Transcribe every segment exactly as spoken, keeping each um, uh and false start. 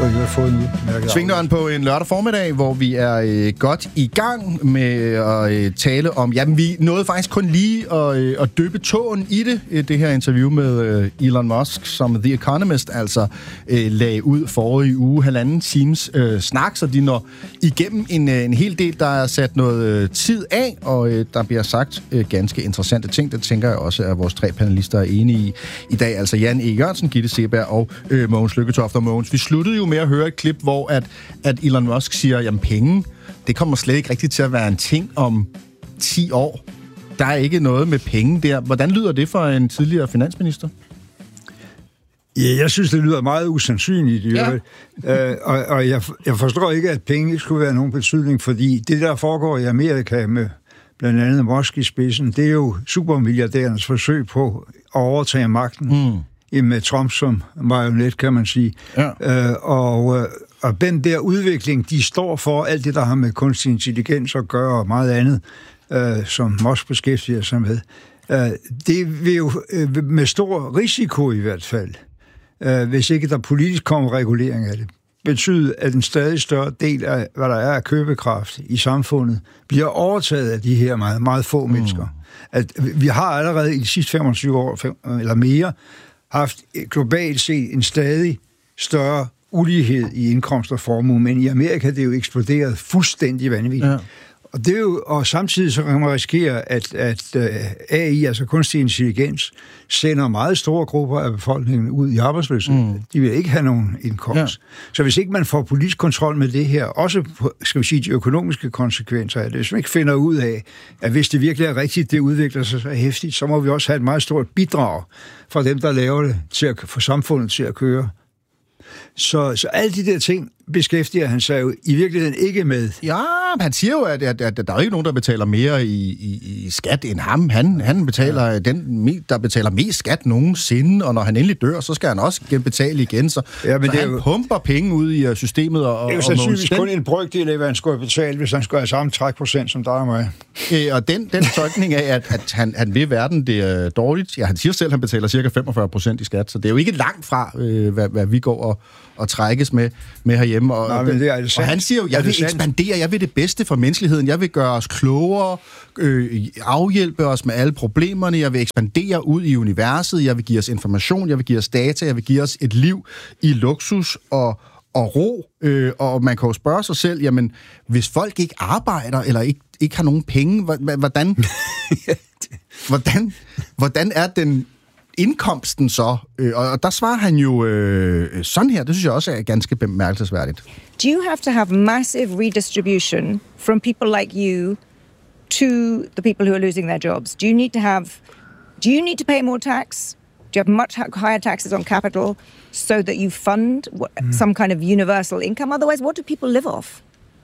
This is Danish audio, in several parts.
skulle jeg have fået en udmærket. Svingdøren på en lørdag formiddag, hvor vi er øh, godt i gang med at øh, tale om... Jamen, vi nåede faktisk kun lige at, øh, at dyppe tåen i det, øh, det her interview med øh, Elon Musk, som The Economist altså øh, lagde ud forrige uge, halvanden times øh, snak, så de når igennem en, øh, en hel del, der er sat noget øh, tid af, og øh, der bliver sagt øh, ganske interessante ting. Det tænker jeg også, at vores tre panelister er enige i i dag. Altså Jan E. Jørgensen, Gitte Seberg og øh, Mogens Lykketoft. Og Mogens, vi sluttede jo med at høre et klip, hvor at, at Elon Musk siger, jamen penge, det kommer slet ikke rigtigt til at være en ting om ti år. Der er ikke noget med penge der. Hvordan lyder det for en tidligere finansminister? Ja, jeg synes, det lyder meget usandsynligt. Ja. Øh, og og jeg, jeg forstår ikke, at penge ikke skulle være nogen betydning, fordi det, der foregår i Amerika med blandt andet Musk i spidsen, det er jo supermilliardærernes forsøg på at overtage magten mm. med Trump som marionet, kan man sige. Ja. Øh, og, og den der udvikling, de står for alt det, der har med kunstig intelligens at gøre og meget andet, øh, som Musk beskæftiger sig med. Øh, det vil jo øh, med stor risiko i hvert fald, øh, hvis ikke der politisk kommer regulering af det, betyder, at en stadig større del af, hvad der er af købekraft i samfundet, bliver overtaget af de her meget, meget få mm. mennesker. At vi har allerede i de sidste femogtyve år fem, eller mere haft globalt set en stadig større ulighed i indkomst og formue, men i Amerika det er jo eksploderet fuldstændig vanvittigt. Ja. Og, det er jo, og samtidig så kan man risikere, at, at A I, altså kunstig intelligens, sender meget store grupper af befolkningen ud i arbejdsløshed. Mm. De vil ikke have nogen indkomst. Ja. Så hvis ikke man får politisk kontrol med det her, også på, skal vi sige, de økonomiske konsekvenser af det, hvis man ikke finder ud af, at hvis det virkelig er rigtigt, det udvikler sig så hæftigt, så må vi også have et meget stort bidrag fra dem, der laver det, til at få samfundet til at køre. Så, så alle de der ting beskæftiger han sig jo i virkeligheden ikke med. Ja, han siger jo, at, at, at der er ikke nogen, der betaler mere i, i, i skat end ham. Han, han betaler ja. den, der betaler mest skat nogensinde, og når han endelig dør, så skal han også betale igen. Så, ja, men så han jo, pumper penge ud i systemet. Og, det er jo sandsynligvis kun en brøkdel af, hvad han skulle betale, hvis han skulle have samme trækprocent som dig og mig. Øh, og den, den tolkning af, at, at han, han vil verden det er dårligt. Ja, han siger selv, at han betaler cirka femogfyrre procent i skat, så det er jo ikke langt fra, øh, hvad, hvad vi går og, og trækkes med, med herhjemme. Og, Nej, men det er det og han siger jo, jeg vil ekspandere, jeg vil det bedste for menneskeligheden, jeg vil gøre os klogere, øh, afhjælpe os med alle problemerne, jeg vil ekspandere ud i universet, jeg vil give os information, jeg vil give os data, jeg vil give os et liv i luksus og, og ro. Øh, og man kan jo spørge sig selv, jamen, hvis folk ikke arbejder, eller ikke, ikke har nogen penge, hvordan, hvordan, hvordan er den indkomsten så? Og der svarer han jo øh, sådan her, det synes jeg også er ganske bemærkelsesværdigt. Do you have to have massive redistribution from people like you to the people who are losing their jobs? Do you need to have, do you need to pay more tax? Do you have much higher taxes on capital so that you fund mm. some kind of universal income? Otherwise, what do people live off?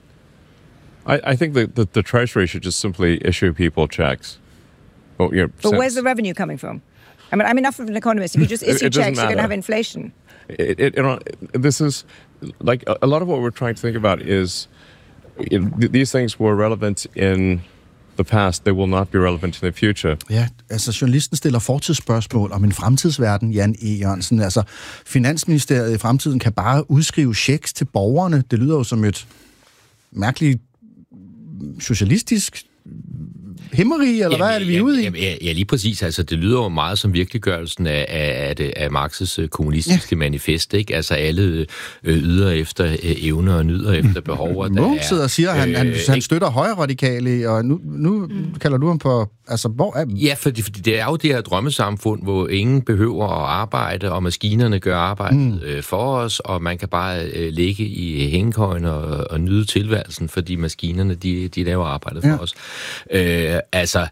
I, I think that the, the Treasury should just simply issue people checks. Well, you know, but where's the revenue coming from? I mean, I'm enough of an economist. If you just issue checks, you're going to have inflation. It, it, you know, this is, like, a, a lot of what we're trying to think about is, you know, th- these things were relevant in the past. They will not be relevant in the future. Ja, altså journalisten stiller fortidsspørgsmål om en fremtidsverden, Jan E. Jørgensen. Altså, Finansministeriet i fremtiden kan bare udskrive checks til borgerne. Det lyder jo som et mærkeligt socialistisk himmeri, eller jamen, hvad er det, vi er ude i? Jamen, ja, lige præcis. Altså, det lyder jo meget som virkeliggørelsen af, af, af, af Marx's kommunistiske ja. manifest, ikke? Altså, alle øh, yder efter øh, evner og nyder efter behov. Mogens sidder og siger, at han, øh, han, han støtter højre-radikale, og nu, nu mm. kalder du ham på... Altså, hvor er... Ja, fordi, fordi det er jo det her drømmesamfund, hvor ingen behøver at arbejde, og maskinerne gør arbejdet mm. øh, for os, og man kan bare øh, ligge i hængekøjen og, og nyde tilværelsen, fordi maskinerne, de, de laver arbejdet for ja. os. Øh, altså,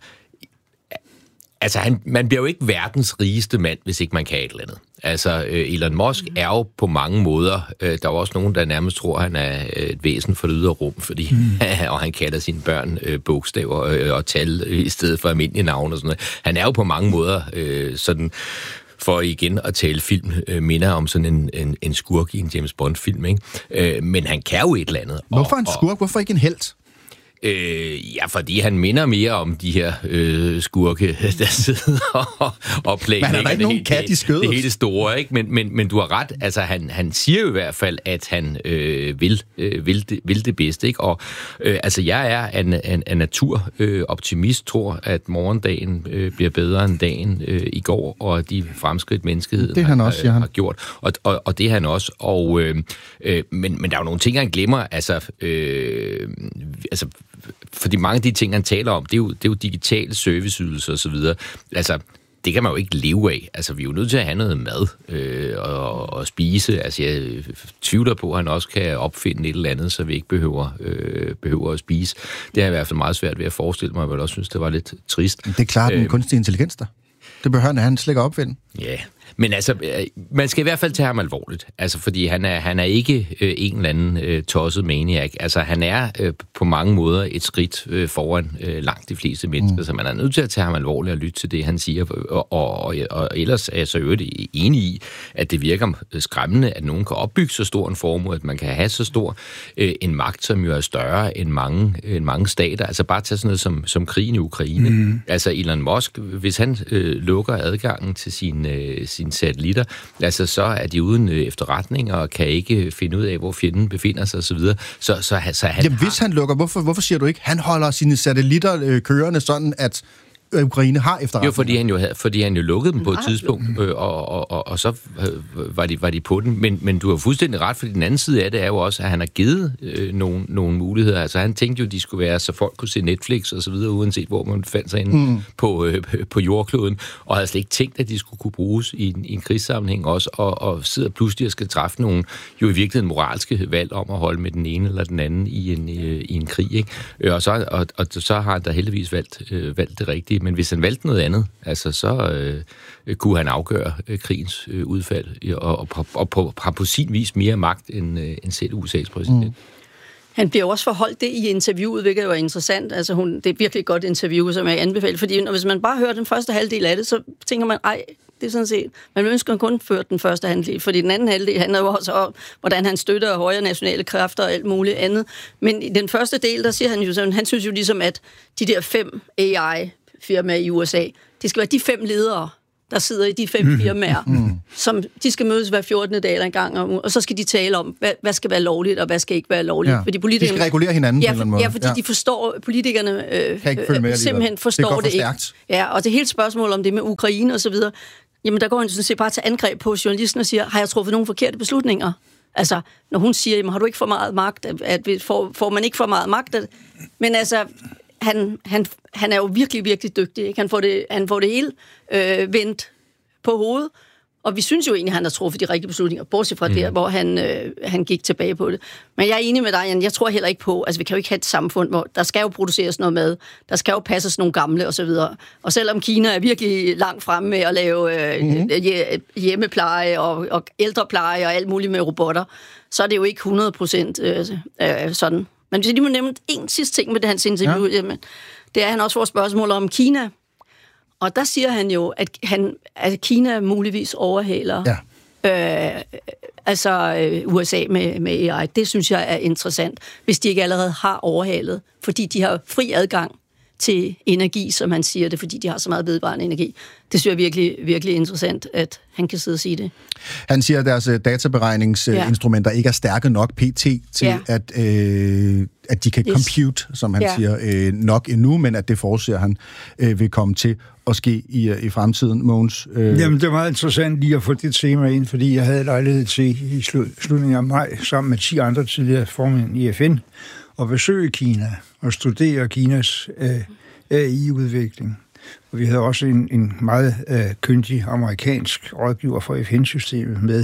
altså han, man bliver jo ikke verdens rigeste mand, hvis ikke man kan et eller andet. Altså, øh, Elon Musk er jo på mange måder, øh, der er også nogen, der nærmest tror, at han er et væsen for det ydre rum, fordi, mm. og han kalder sine børn øh, bogstaver øh, og tal øh, i stedet for almindelige navne og sådan noget. Han er jo på mange måder øh, sådan... for igen at tale film, øh, minder om sådan en, en, en skurk i en James Bond-film, ikke? Øh, men han kan jo et eller andet. Hvorfor en skurk? Hvorfor ikke en helt? Øh, ja, fordi han minder mere om de her øh, skurke, der sidder og, og planlægger det, det, kat, det, det hele store, ikke? Men, men, men du har ret, altså han, han siger jo i hvert fald, at han øh, vil, øh, vil, det, vil det bedste, ikke? Og øh, altså jeg er en, en, en naturoptimist, øh, tror, at morgendagen øh, bliver bedre end dagen øh, i går, og de fremskridt menneskeheden det han også, har, har gjort. Og, og, og det er han også. Og, øh, øh, men, men der er jo nogle ting, han glemmer, altså... Øh, altså fordi mange af de ting, han taler om, det er jo, det er jo digitale serviceydelser osv. Altså, det kan man jo ikke leve af. Altså, vi er jo nødt til at have noget mad øh, og, og spise. Altså, jeg tvivler på, at han også kan opfinde et eller andet, så vi ikke behøver, øh, behøver at spise. Det har jeg i hvert fald meget svært ved at forestille mig, og jeg også synes, det var lidt trist. Det er klart den øh, kunstige intelligens der. Det behøver han slet ikke opfinde. Ja, men altså, man skal i hvert fald tage ham alvorligt, altså fordi han er, han er ikke øh, en eller anden øh, tosset maniac. Altså han er øh, på mange måder et skridt øh, foran øh, langt de fleste mennesker, mm. så man er nødt til at tage ham alvorligt og lytte til det, han siger. Og, og, og, og ellers er jeg så øvrigt enig i, at det virker skræmmende, at nogen kan opbygge så stor en formue, at man kan have så stor øh, en magt, som jo er større end mange, end mange stater. Altså bare tage sådan noget som, som krigen i Ukraine. Mm. Altså Elon Musk, hvis han øh, lukker adgangen til sin, øh, sin satellitter, altså så er de uden efterretning og kan ikke finde ud af, hvor fjenden befinder sig osv. Så, så, så, så han Jamen, hvis han lukker, hvorfor, hvorfor siger du ikke, han holder sine satellitter øh, kørende sådan, at Ukraine har efterretning? Jo, fordi han jo, havde, fordi han jo lukkede dem på et tidspunkt, øh, og, og, og, og så øh, var, de, var de på den. Men, men du har fuldstændig ret, fordi den anden side af det er jo også, at han har givet øh, nogle, nogle muligheder. Altså han tænkte jo, de skulle være, så folk kunne se Netflix og så videre, uanset hvor man fandt sig inde mm. på, øh, på jordkloden, og havde slet ikke tænkt, at de skulle kunne bruges i en, i en krigssammenhæng også, og, og sidder pludselig og skal træffe nogle, jo i virkeligheden moralske valg om at holde med den ene eller den anden i en, øh, i en krig, ikke? Og så, og, og så har han da heldigvis valgt, øh, valgt det rigtige. Men hvis han valgte noget andet, altså så øh, kunne han afgøre øh, krigens øh, udfald, og, og, og, og på, har på sin vis mere magt end, øh, end selv U S A's præsident. Mm. Han bliver også forholdt det i interviewet, hvilket jo er interessant. Altså hun, det er virkelig et godt interview, som jeg anbefaler, fordi når, hvis man bare hører den første halvdel af det, så tænker man, ej, det er sådan set, man ønsker kun føre den første halvdel, fordi den anden halvdel handler jo også om, hvordan han støtter højre nationale kræfter og alt muligt andet. Men i den første del, der siger han jo sådan, han synes jo ligesom, at de der fem A I-firmaer i U S A, det skal være de fem ledere, der sidder i de fem firmaer, mm. som de skal mødes hver fjortende dag eller en gang om, og så skal de tale om, hvad, hvad skal være lovligt, og hvad skal ikke være lovligt. Ja. Fordi politikerne, de skal regulere hinanden ja, på en eller anden måde. Ja, fordi ja. de forstår, politikerne øh, øh, simpelthen forstår det, det ikke. Ja, og det hele spørgsmål om det med Ukraine og så videre, jamen der går han sådan set bare til angreb på journalisten og siger, har jeg truffet nogle forkerte beslutninger? Altså, når hun siger, jamen har du ikke for meget magt, at vi får, får man ikke for meget magt? Men altså, han, han, han er jo virkelig, virkelig dygtig. Ikke? Han, får det, han får det hele øh, vendt på hovedet, og vi synes jo egentlig, at han har truffet de rigtige beslutninger, bortset fra mm. der, hvor han, øh, han gik tilbage på det. Men jeg er enig med dig, Jan. Jeg tror heller ikke på, altså vi kan jo ikke have et samfund, hvor der skal jo produceres noget mad, der skal jo passes nogle gamle og så videre. Og selvom Kina er virkelig langt fremme med at lave øh, mm. hjemmepleje og, og ældrepleje og alt muligt med robotter, så er det jo ikke hundrede procent øh, øh, sådan. Men hvis jeg lige må nævne en sidste ting med det hans interview, ja. jamen, det er, at han også får spørgsmål om Kina. Og der siger han jo, at, han, at Kina muligvis overhaler ja. øh, altså øh, U S A med, med A I. Det synes jeg er interessant, hvis de ikke allerede har overhalet, fordi de har fri adgang til energi, som han siger det, fordi de har så meget vedvarende energi. Det synes jeg er virkelig, virkelig interessant, at han kan sidde og sige det. Han siger, at deres databeregningsinstrumenter ja. ikke er stærke nok pt. til, ja. at, øh, at de kan yes. compute, som han ja. siger, øh, nok endnu, men at det forudser han øh, vil komme til at ske i, i fremtiden, Mogens. Øh. Jamen, det var meget interessant lige at få det tema ind, fordi jeg havde lejlighed til i slutningen af maj, sammen med ti andre tidligere formænd i F N, at besøge Kina og studere Kinas øh, A I-udvikling. Og vi havde også en, en meget øh, kyndig amerikansk rådgiver for F N-systemet med.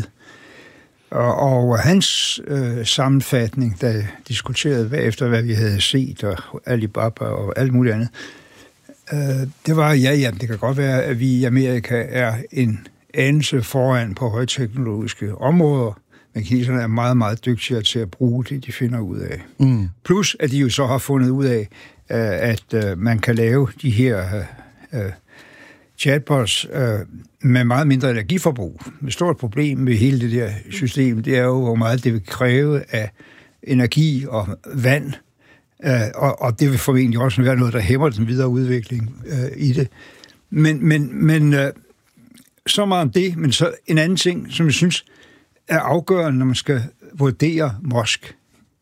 Og, og hans øh, sammenfatning, der diskuterede bagefter, hvad vi havde set, og Alibaba og alt muligt andet, øh, det var, ja, ja, det kan godt være, at vi i Amerika er en anelse foran på højteknologiske områder, men kineserne er meget, meget dygtigere til at bruge det, de finder ud af. Mm. Plus, at de jo så har fundet ud af, at man kan lave de her uh, chatbots uh, med meget mindre energiforbrug. Et stort problem med hele det der system, det er jo, hvor meget det vil kræve af energi og vand Uh, og, og det vil formentlig også være noget, der hæmmer den videre udvikling uh, i det. Men, men, men uh, så meget om det, men så en anden ting, som jeg synes er afgørende, når man skal vurdere Musk.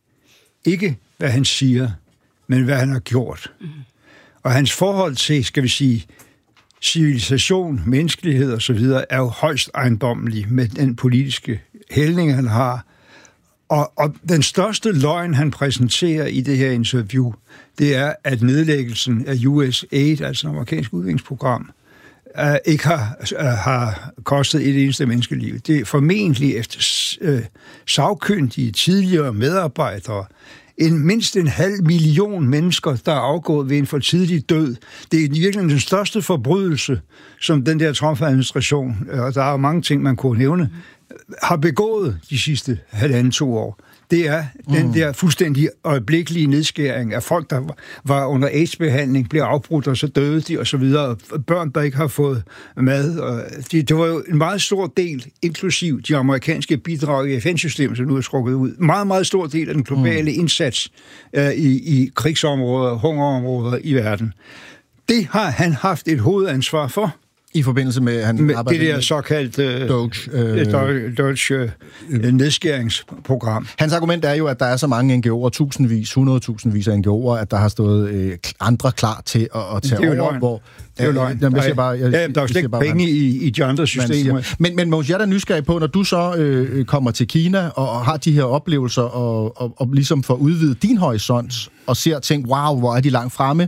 Ikke, hvad han siger, men hvad han har gjort. Mm. Og hans forhold til, skal vi sige, civilisation, menneskelighed og så videre, er jo højst ejendommelig med den politiske hældning, han har. Og, og den største løgn, han præsenterer i det her interview, det er, at nedlæggelsen af U S A I D, altså det amerikanske udviklingsprogram, uh, ikke har, uh, har kostet et eneste menneskeliv. Det er formentlig efter uh, sagkyndige tidligere medarbejdere, en mindst en halv million mennesker, der er afgået ved en for tidlig død. Det er virkelig den største forbrydelse, som den der Trump-administration, og der er jo mange ting, man kunne nævne, har begået de sidste halvanden to år. Det er den mm. der fuldstændig øjeblikkelige nedskæring af folk, der var under AIDS-behandling, blev afbrudt, og så døde de, og så videre. Børn, der ikke har fået mad. Og det, det var jo en meget stor del, inklusiv de amerikanske bidrag i F N-systemet, som nu er trukket ud. Meget, meget stor del af den globale mm. indsats uh, i, i krigsområder, hungerområder i verden. Det har han haft et hovedansvar for. I forbindelse med, han med det der såkaldte Doge, øh, Doge øh, nedskæringsprogram. Hans argument er jo, at der er så mange N G O'er, tusindvis, hundredtusindvis af N G O'er, at der har stået øh, andre klar til at, at tage over. Løgn. Hvor, det er jo løgn. Jamen, jeg siger bare, jeg, ja, der er jo slet ikke penge i, i de andre systemer. Men, men Mogens, jeg er da nysgerrig på, når du så øh, kommer til Kina og, og har de her oplevelser og, og, og ligesom får udvidet din horisont og ser ting, wow, hvor er de langt fremme.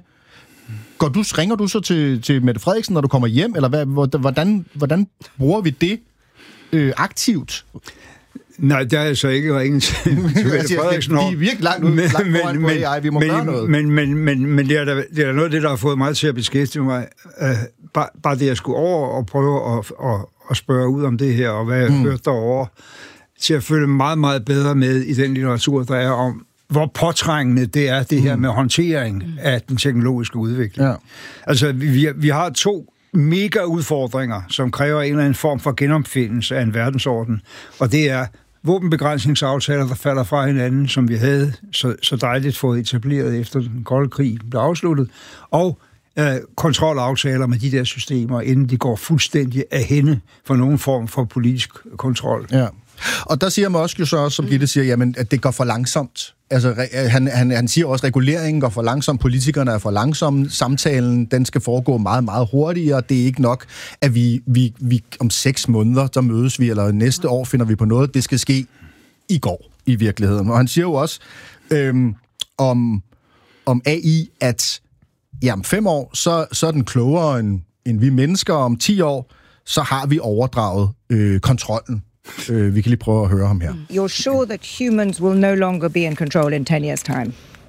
Går du, ringer du så til, til Mette Frederiksen, når du kommer hjem, eller hvad, hvordan, hvordan bruger vi det øh, aktivt? Nej, der er altså ikke ringet til Mette Frederiksen. Vi er virkelig langt ud, langt men, foran på A I, vi må men, gøre noget. Men, men, men, men det, er der, det er noget af det, der har fået mig til at beskæftige mig. Uh, bare, bare det, jeg skulle over og prøve at, at, at spørge ud om det her, og hvad jeg mm. hørte derovre, til at følge meget, meget bedre med i den litteratur, der er om, hvor påtrængende det er, det her med håndtering af den teknologiske udvikling. Ja. Altså, vi, vi har to mega udfordringer, som kræver en eller anden form for genopfindelse af en verdensorden, og det er våbenbegrænsningsaftaler, der falder fra hinanden, som vi havde så, så dejligt fået etableret efter den kolde krig blev afsluttet, og øh, kontrolaftaler med de der systemer, inden de går fuldstændig af hænde for nogen form for politisk kontrol. Ja. Og der siger Musk jo så også, som Gitte siger, jamen, at det går for langsomt. Altså, han, han, han siger også, at reguleringen går for langsomt, politikerne er for langsomme, samtalen, den skal foregå meget, meget hurtigere. Det er ikke nok, at vi, vi, vi om seks måneder, der mødes vi, eller næste år finder vi på noget. Det skal ske i går, i virkeligheden. Og han siger jo også øhm, om, om A I, at ja, om fem år, så, så er den klogere end, end vi mennesker. Om ti år, så har vi overdraget øh, kontrollen. Uh, vi kan lige prøve at høre ham her. You're sure that humans will no longer be in control in ten years' time?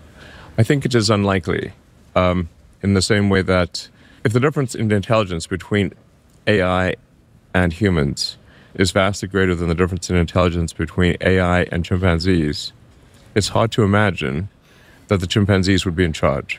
I think it is unlikely, um, in the same way that if the difference in intelligence between A I and humans is vastly greater than the difference in intelligence between A I and chimpanzees, it's hard to imagine that the chimpanzees would be in charge.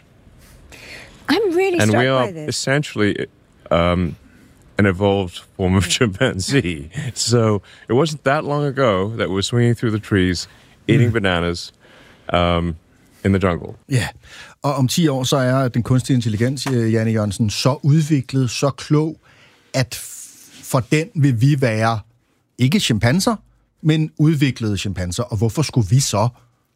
I'm really and struck we are by this. essentially um, an evolved form of chimpanzee. So it wasn't that long ago that we were swinging through the trees, eating mm. bananas um, in the jungle. Ja, yeah. Og om ti år, så er den kunstige intelligens, Janne Jørgensen, så udviklet, så klog, at for den vil vi være ikke chimpanser, men udviklede chimpanser. Og hvorfor skulle vi så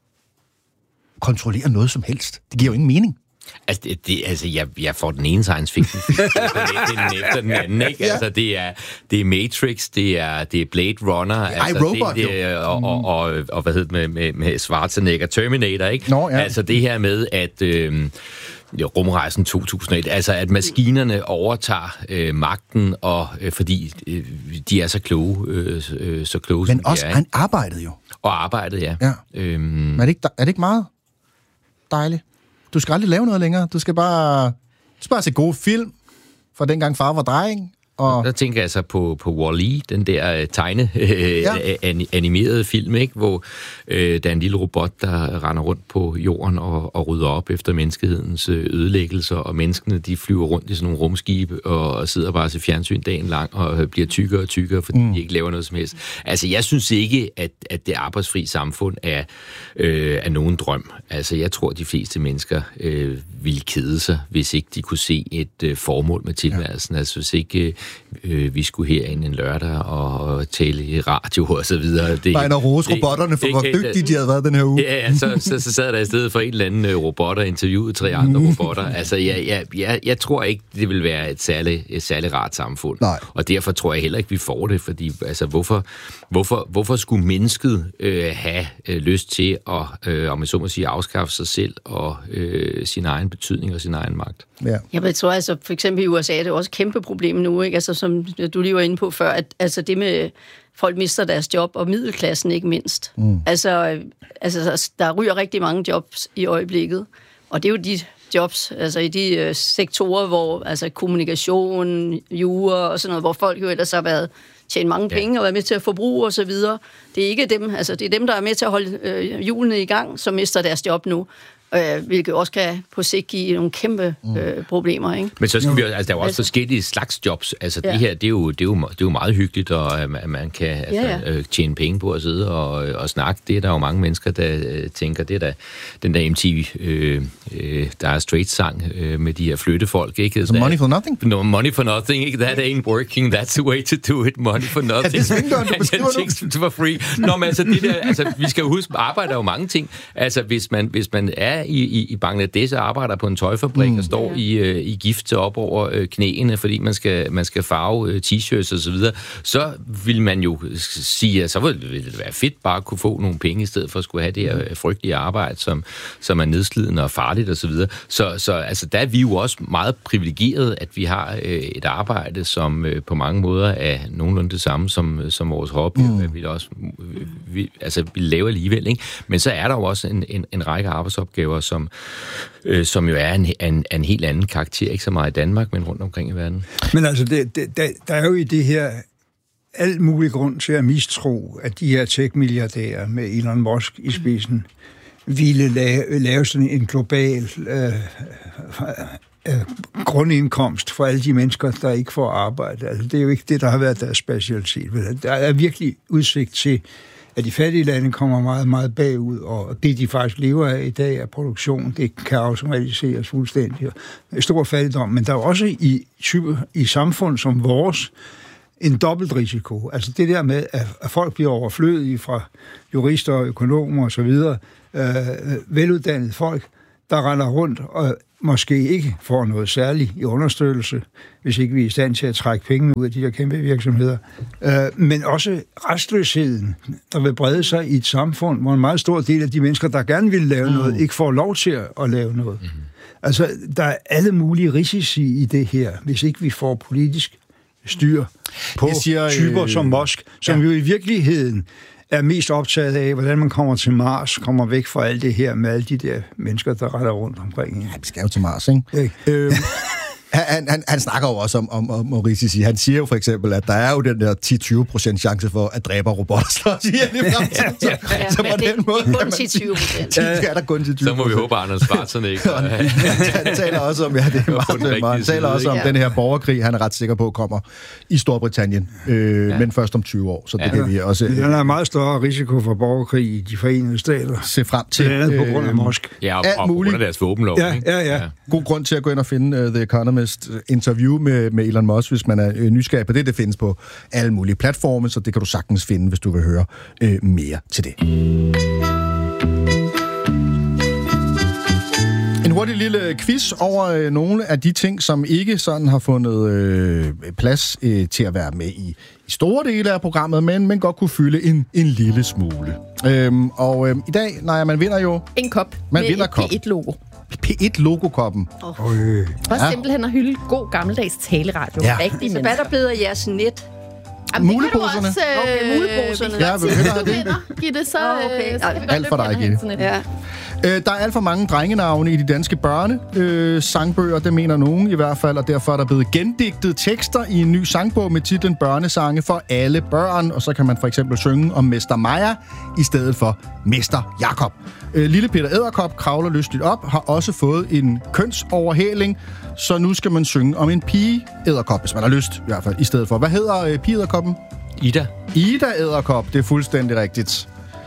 kontrollere noget som helst? Det giver jo ingen mening. Altså, det, det, altså jeg, jeg får den ene science fiction film, den efter den anden, ikke? Ja. Altså, det er, det er Matrix, det er, det er Blade Runner, altså, Robot, det, det er, og, og, og, og hvad hedder det med, med Schwarzenegger, Terminator, ikke? Nå, ja. Altså, det her med, at øh, ja, rumrejsen to tusind og et, altså, at maskinerne overtager øh, magten, og øh, fordi øh, de er så kloge, øh, øh, så kloge, men også, er, han arbejdede jo. Og arbejdede, ja. ja. Øhm, er, det ikke, er det ikke meget dejligt? Du skal aldrig lave noget længere. Du skal bare, du skal bare se gode film fra dengang far var dreng, Og der tænker jeg så på, på Wall-E, den der tegne øh, Ja. animerede film, ikke? Hvor øh, der er en lille robot, der render rundt på jorden og, og rydder op efter menneskehedens ødelæggelser, og menneskene de flyver rundt i sådan nogle rumskibe og, og sidder bare til fjernsyn dagen lang og bliver tykkere og tykkere, fordi mm. de ikke laver noget som helst. Altså, jeg synes ikke, at, at det arbejdsfri samfund er, øh, er nogen drøm. Altså, jeg tror, de fleste mennesker øh, ville kede sig, hvis ikke de kunne se et øh, formål med tilværelsen. Ja. Altså, hvis ikke øh, vi skulle herind en lørdag og, og tale i radio og så videre. Det, bare en at rose robotterne for, hvor dygtige de havde været den her uge. Ja, ja så, så, så sad der i stedet for en eller anden robot og interviewede tre andre mm. robotter. Altså, jeg, jeg, jeg, jeg tror ikke, det vil være et særligt, et særligt rart samfund. Nej. Og derfor tror jeg heller ikke, vi får det, fordi altså, hvorfor, hvorfor, hvorfor skulle mennesket øh, have øh, lyst til at, øh, om jeg så må sige, afskaffe sig selv og øh, sin egen betydning og sin egen magt? Ja. Jeg tror altså, for eksempel i U S A er det også et kæmpe problem nu, ikke? Altså, som du lige var inde på før, at altså, det med folk mister deres job, og middelklassen ikke mindst. Mm. Altså, altså, der ryger rigtig mange jobs i øjeblikket, og det er jo de jobs, altså i de øh, sektorer, hvor altså kommunikation, jura og sådan noget, hvor folk jo ellers har været tjent mange penge ja. og været med til at forbruge og så videre. Det er ikke dem, altså det er dem, der er med til at holde øh, hjulene i gang, som mister deres job nu. Øh, hvilket også kan på sigt give nogle kæmpe øh, problemer, ikke? Men så skal vi, altså, der er jo også altså, forskellige slags jobs. Altså, ja. det her, det er, jo, det, er jo, det er jo meget hyggeligt, og at man kan altså, ja, ja. Øh, tjene penge på at sidde og, og snakke. Det er der jo mange mennesker, der øh, tænker, det er da den der M T V, øh, øh, der er straight-sang øh, med de her flyttefolk, ikke? Altså money for nothing? No, money for nothing, ikke? That ain't working, that's the way to do it, money for nothing. Ja, det er svingdøren, du beskriver nu. For free. Nå, men altså, det der, altså, vi skal jo huske, arbejder jo mange ting. Altså, hvis man, hvis man er I, i, i Bangladesh og arbejder på en tøjfabrik mm. og står i, øh, i gift op over øh, knæene, fordi man skal, man skal farve øh, t-shirts og så videre, så vil man jo sige, at så ville det være fedt bare at kunne få nogle penge i stedet for at skulle have det her øh, frygtelige arbejde, som, som er nedslidende og farligt og så videre. Så, så altså, der er vi jo også meget privilegeret, at vi har øh, et arbejde, som øh, på mange måder er nogenlunde det samme som, som vores hobby, mm. vi også vi, altså, vi laver alligevel, ikke? Men så er der jo også en, en, en række arbejdsopgaver, som Øh, som jo er en, en, en helt anden karakter, ikke så meget i Danmark, men rundt omkring i verden. Men altså, det, det, der, der er jo i det her alt mulig grund til at mistro, at de her tech-milliardærer med Elon Musk i spidsen ville lave, lave sådan en global øh, øh, grundindkomst for alle de mennesker, der ikke får arbejde. Altså, det er jo ikke det, der har været deres specialitet. Der er virkelig udsigt til, at de fattige lande kommer meget, meget bagud, og det, de faktisk lever af i dag, er produktion. Det kan automatiseres fuldstændig. Stor fattigdom, men der er også i, i samfund som vores en dobbelt risiko. Altså det der med, at folk bliver overflødige fra jurister og økonomer osv., øh, veluddannede folk, der render rundt og måske ikke får noget særligt i understøttelse, hvis ikke vi er i stand til at trække penge ud af de der kæmpe virksomheder. Øh, men også restløsheden, der vil brede sig i et samfund, hvor en meget stor del af de mennesker, der gerne vil lave mm. noget, ikke får lov til at lave noget. Mm. Altså, der er alle mulige risici i det her, hvis ikke vi får politisk styr på siger, typer øh, som Musk, som ja. jo i virkeligheden er mest optaget af, hvordan man kommer til Mars, kommer væk fra alt det her med alle de der mennesker, der retter rundt omkring. Ja, vi skal jo til Mars, ikke? ikke? Øh, han, han, han snakker jo også om, om, om risici. Han siger jo for eksempel, at der er jo den der ti til tyve procent chance for, at dræber robotter slår sig ihjel i fremtiden. Så, ja, så på den måde... Det er kun ti til tyve procent. Ja, der kun ti til tyve procent. Så må vi håbe, at Anders Schwarzenegger ikke. Han taler også om, ja, det er meget, meget. Han taler også om ja. den her borgerkrig, han er ret sikker på, kommer i Storbritannien, øh, ja. men først om tyve år. Så det ja. kan vi også... Øh, der er meget større risiko for borgerkrig i de forenede stater. Se frem til... Det er på grund af Musk. Ja, og, og på grund af deres våbenlov. Ja, ja, ja, ja. God grund til at gå ind og finde uh, The Economist interview med, med Elon Musk, hvis man er øh, nysgerrig på det. Det findes på alle mulige platforme, så det kan du sagtens finde, hvis du vil høre øh, mere til det. En hurtig lille quiz over øh, nogle af de ting, som ikke sådan har fundet øh, plads øh, til at være med i, i store dele af programmet, men, men godt kunne fylde en, en lille smule. Øhm, og øh, i dag, nej, man vinder jo... En kop man med vinder et kop. P et logo. P et logokoppen. Oh. Øh. For ja. simpelthen at hylde god gammeldags taleradio. Ja. Rigtig så hvad der blevet af jeres net? Muleposerne. Også, øh, okay, muleposerne. Ja, vi vinder det. Gitte, så, oh, okay. så kan vi godt alt for dig, Gitte. Ja. Øh, der er alt for mange drengenavne i de danske børnesangbøger, øh, det mener nogen i hvert fald, og derfor er der blevet gendigtet tekster i en ny sangbog med titlen Børnesange for alle børn, og så kan man for eksempel synge om Mester Maja i stedet for Mester Jakob. Øh, Lille Peter Edderkop kravler lystigt op, har også fået en kønsoverhæling, så nu skal man synge om en pige edderkop, hvis man har lyst i hvert fald, i stedet for. Hvad hedder øh, pige edderkoppen? Ida. Ida Edderkop, det er fuldstændig rigtigt.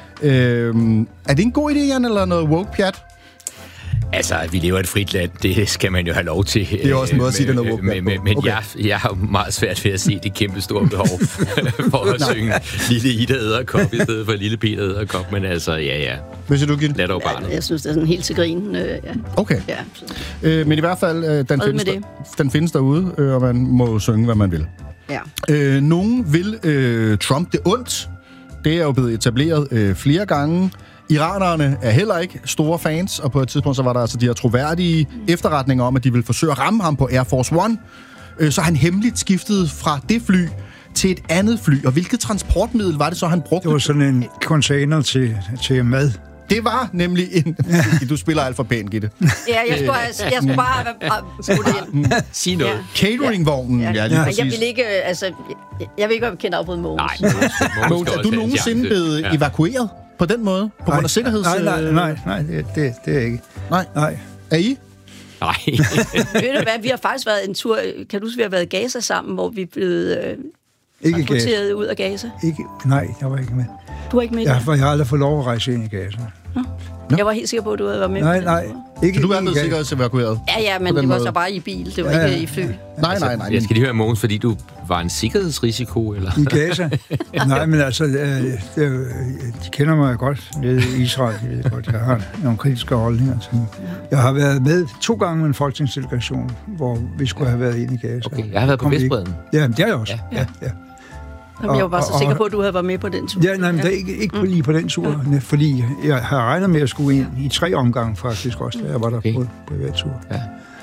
Øhm, er det en god idé, Jan, eller noget woke-pjat? Altså, vi lever i et frit land, det skal man jo have lov til. Det er også en måde at sige, det er noget woke-pjat Men, men, men okay. jeg, jeg har jo meget svært ved at se det kæmpe store behov for at synge Lille Ida Edderkop i stedet for Lille Peter Edderkop. Men altså, ja, ja. Hvad siger du, Gitte? Lad dog barnet. Jeg synes, det er sådan helt til grin. Øh, ja. Okay. Ja, så. Øh, men i hvert fald, øh, den, findes der, den findes derude, øh, og man må synge, hvad man vil. Ja. Øh, nogen vil øh, Trump det ondt. Det er jo blevet etableret øh, flere gange. Iranerne er heller ikke store fans, og på et tidspunkt så var der altså de her troværdige efterretninger om, at de ville forsøge at ramme ham på Air Force One. Øh, så han hemmeligt skiftede fra det fly til et andet fly. Og hvilket transportmiddel var det så, han brugte? Det var sådan en container til, til mad. Det var nemlig en... Du spiller alt for pænt, Gitte. Ja, jeg skulle, have, jeg skulle bare have skudt ind. Sig noget. Ja. Cateringvognen, ja, ja lige ja. præcis. Jeg vil ikke, altså, jeg, jeg vil ikke være bekendt afbryde Mogens. Nej, Mogens, er du nogensinde blevet ja. evakueret på den måde? På grund af sikkerheds... Nej, nej, nej, nej det, det, det er ikke. Nej. nej. Er I? Nej. Ved du hvad, vi har faktisk været en tur, kan du huske, vi har været i Gaza sammen, hvor vi er blevet øh, ikke transporteret ud af Gaza? Ikke, nej, jeg var ikke med. Du var ikke med? Jeg, jeg har aldrig fået lov at rejse ind i Gaza. Nå. Jeg var helt sikker på, at du havde været med. Nej, nej. Ikke, så du er blevet sikkerhedsevakueret? Ja, ja, men det var måde. Så bare i bil. Det var ja, ikke i fly. Nej, nej, nej. Altså, jeg skal lige høre, Mogens, fordi du var en sikkerhedsrisiko, eller? I Gaza? Nej, men altså, øh, det, de kender mig godt nede i Israel. Jeg ved godt, jeg har nogle kritiske holdninger til dem. Jeg har været med to gange med en folketingsdelegation, hvor vi skulle have været inde i Gaza. Okay, jeg har været på Vestbredden. Ja, det er jeg også. Ja, ja. ja. Jamen, jeg var bare så sikker på, at du havde været med på den tur. Ja, nej, men det er ikke, ikke mm. lige på den tur, mm. fordi jeg har regnet med at skulle ind i tre omgange faktisk også, da jeg var der okay. på, på hver tur. Ja.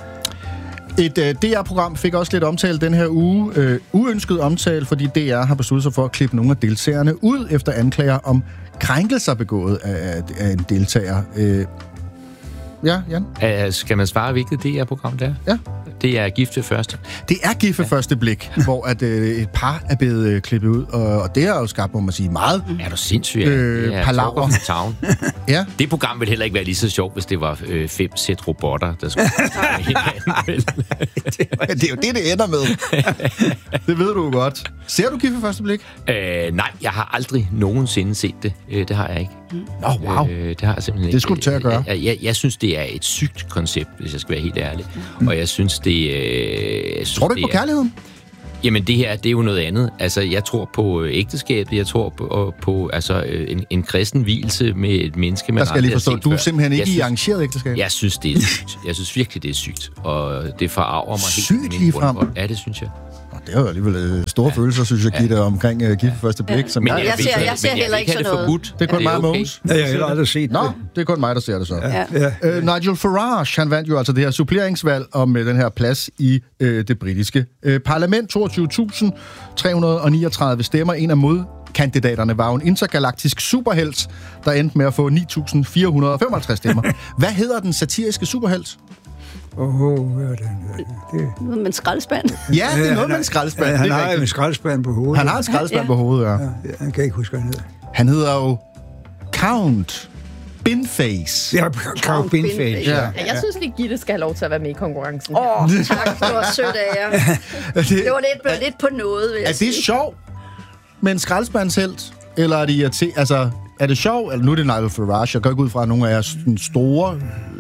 Et uh, D R-program fik også lidt omtale den her uge. Uh, uønsket omtale, fordi D R har besluttet sig for at klippe nogle af deltagerne ud efter anklager om krænkelser begået af, af en deltager. Uh, ja, Jan? Uh, skal man svare, hvilket D R-program det er? Ja. Det er Gift ved første. Det er Gift ved ja. første blik, hvor at, øh, et par er blevet øh, klippet ud, og, og det har jo skabt, må man sige, meget mm. Er du sindssygt? Øh, ja, palaver. Ja. Det program ville heller ikke være lige så sjovt, hvis det var øh, fem sæt robotter, der skulle hinanden. Det er jo det, det ender med. Det ved du jo godt. Ser du Gift ved første blik? Øh, nej, jeg har aldrig nogensinde set det. Øh, det har jeg ikke. Nå, wow. Øh, det har jeg simpelthen ikke. Det skulle du tage at gøre. Jeg, jeg, jeg synes, det er et sygt koncept, hvis jeg skal være helt ærlig. Mm. Og jeg synes, det... Øh, jeg synes, tror du ikke på kærligheden? Jamen, det her, det er jo noget andet. Altså, jeg tror på ægteskabet. Jeg tror på, på altså, en, en kristen vielse med et menneske, man der skal jeg lige forstå, du er simpelthen ikke synes, i arrangeret ægteskab? Jeg synes, det er sygt. Jeg synes virkelig, det er sygt. Og det forarver mig sygt helt. Sygt lige frem? Ja, det synes jeg. Det er jo alligevel store ja. følelser, synes jeg, Gitte, ja. omkring uh, Gift ved første blik. Ja. Men jeg, jeg, ser, jeg ser men heller ikke sådan noget. Forbudt. Det er kun ja, mig og okay. Mogens. Ja, jeg har heller aldrig set Nå, det. det er kun mig, der ser det så. Ja. Ja. Uh, Nigel Farage, han vandt jo altså det her suppleringsvalg om uh, den her plads i uh, det britiske uh, parlament. toogtyve tusind tre hundrede og niogtredive stemmer. En af modkandidaterne var jo en intergalaktisk superhelt, der endte med at få ni tusind fire hundrede og femoghalvtreds stemmer. Hvad hedder den satiriske superhelt? Åh, oh, hvad er det? det? Noget med en skraldespand. Ja, det er noget med en skraldespand. Ja, han har jo en skraldespand på hovedet. Han har en skraldespand ja. på hovedet, ja. ja. Han kan ikke huske, hvad han hedder. Han hedder jo Count Binface. Ja, Count Binface. Ja. Ja, jeg synes lige, Gitte skal have lov til at være med i konkurrencen. Åh, oh, tak. Det var sødt af jer. Det, det var lidt, lidt på noget, vil jeg Er det sjovt med en skraldespandshelt? Eller er det irriterende? Altså, er det sjovt? Eller nu er det Nigel Farage. Jeg går ikke ud fra, at nogle af jeres store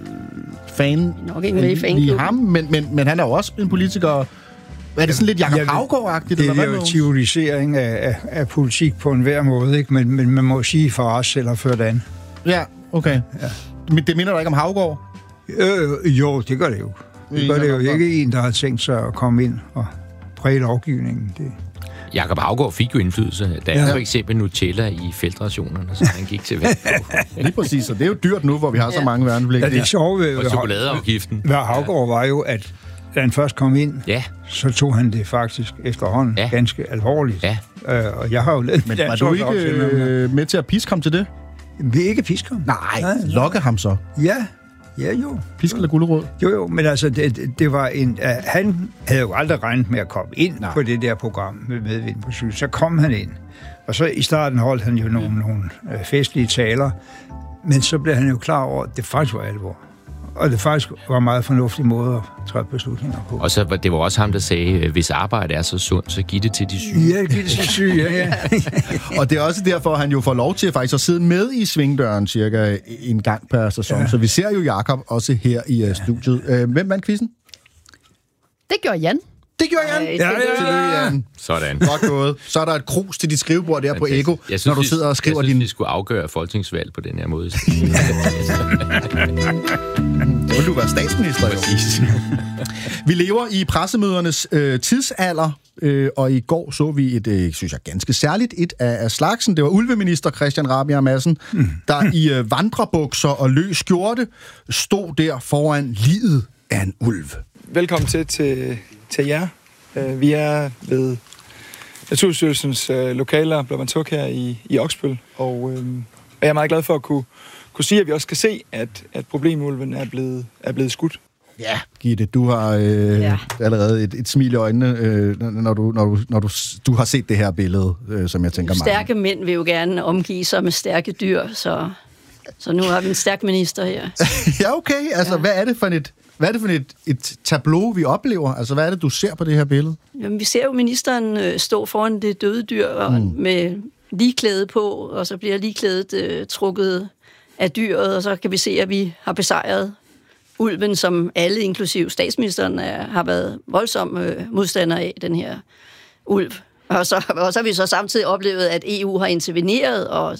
fan nok ikke med i fanklubben. Ham, men, men, men han er jo også en politiker. Er det sådan lidt Jakob Haugaard-agtigt? Det er jo teorisering af, af, af politik på enhver måde, ikke? Men, men man må sige for os eller for det andet. Ja, okay. Ja. Men det minder dig ikke om Haugaard? Øh, jo, det gør det jo. Det gør det jo ikke en, der har tænkt sig at komme ind og præge lovgivningen. Det. Jakob Haugaard fik jo indflydelse. Der er ja. for eksempel Nutella i feltrationerne, så han gik til valg på. Lige præcis, og det er jo dyrt nu, hvor vi har ja. så mange værnepligter. Ja, det sjove ved, og chokoladeafgiften. Hvad Haugaard var jo, at da han først kom ind, ja. så tog han det faktisk efterhånden ja. ganske alvorligt. Ja. Øh, og jeg har jo lidt... Men var du ikke øh, med til at piske ham til det? Vi ikke pisker ham. Nej, nej, lokke ham så. Ja, ja jo. Pisk eller gulerod? Jo, jo, men altså, det, det var en... Uh, han havde jo aldrig regnet med at komme ind Nej. på det der program med Medvind på Syd. Så kom han ind. Og så i starten holdt han jo nogle, nogle uh, festlige taler. Men så blev han jo klar over, at det faktisk var alvor. Og det faktisk var en meget fornuftig måde at træffe beslutninger på. Og så det var også ham, der sagde, hvis arbejde er så sundt, så giv det til de syge. Ja, giv det til de syge, ja, ja. Og det er også derfor, at han jo får lov til faktisk at sidde med i svingdøren cirka en gang per sæson. Ja. Så vi ser jo Jakob også her i ja. studiet. Hvem vandt quizzen? Det gjorde Jan. Det gjorde Jan. Ej, ja, ja, ja, ja. Sådan. Godt gået. Så er der et krus til dit skrivebord der på Ego, synes, når du sidder og skriver din... Jeg synes, din... vi skulle afgøre folketingsvalg på den her måde. Så vil du være statsminister, jo. Vi lever i pressemødernes øh, tidsalder, øh, og i går så vi et, øh, synes jeg, ganske særligt et af, af slagsen. Det var ulveminister Christian Rabjerg Madsen, mm. der i øh, vandrebukser og løs skjorte stod der foran liget af en ulv. Velkommen til, til, til jer. Vi er ved Naturstyrelsens lokaler, Blåvandshuk her i, i Oksbøl, og øh, jeg er meget glad for at kunne, kunne sige, at vi også kan se, at, at problemulven er blevet, er blevet skudt. Ja, Gitte, du har øh, ja. allerede et, et smil i øjnene, øh, når, du, når, du, når du, du har set det her billede, øh, som jeg tænker meget. Stærke mænd vil jo gerne omgive sig med stærke dyr, så, så nu har vi en stærk minister her. Ja, okay. Altså, ja. hvad er det for et... Hvad er det for et, et tableau, vi oplever? Altså, hvad er det, du ser på det her billede? Jamen, vi ser jo ministeren øh, stå foran det døde dyr og mm. med ligklæde på, og så bliver ligklædet øh, trukket af dyret, og så kan vi se, at vi har besejret ulven, som alle, inklusiv statsministeren, er, har været voldsom øh, modstander af, den her ulv. Og så, og så har vi så samtidig oplevet, at E U har interveneret, og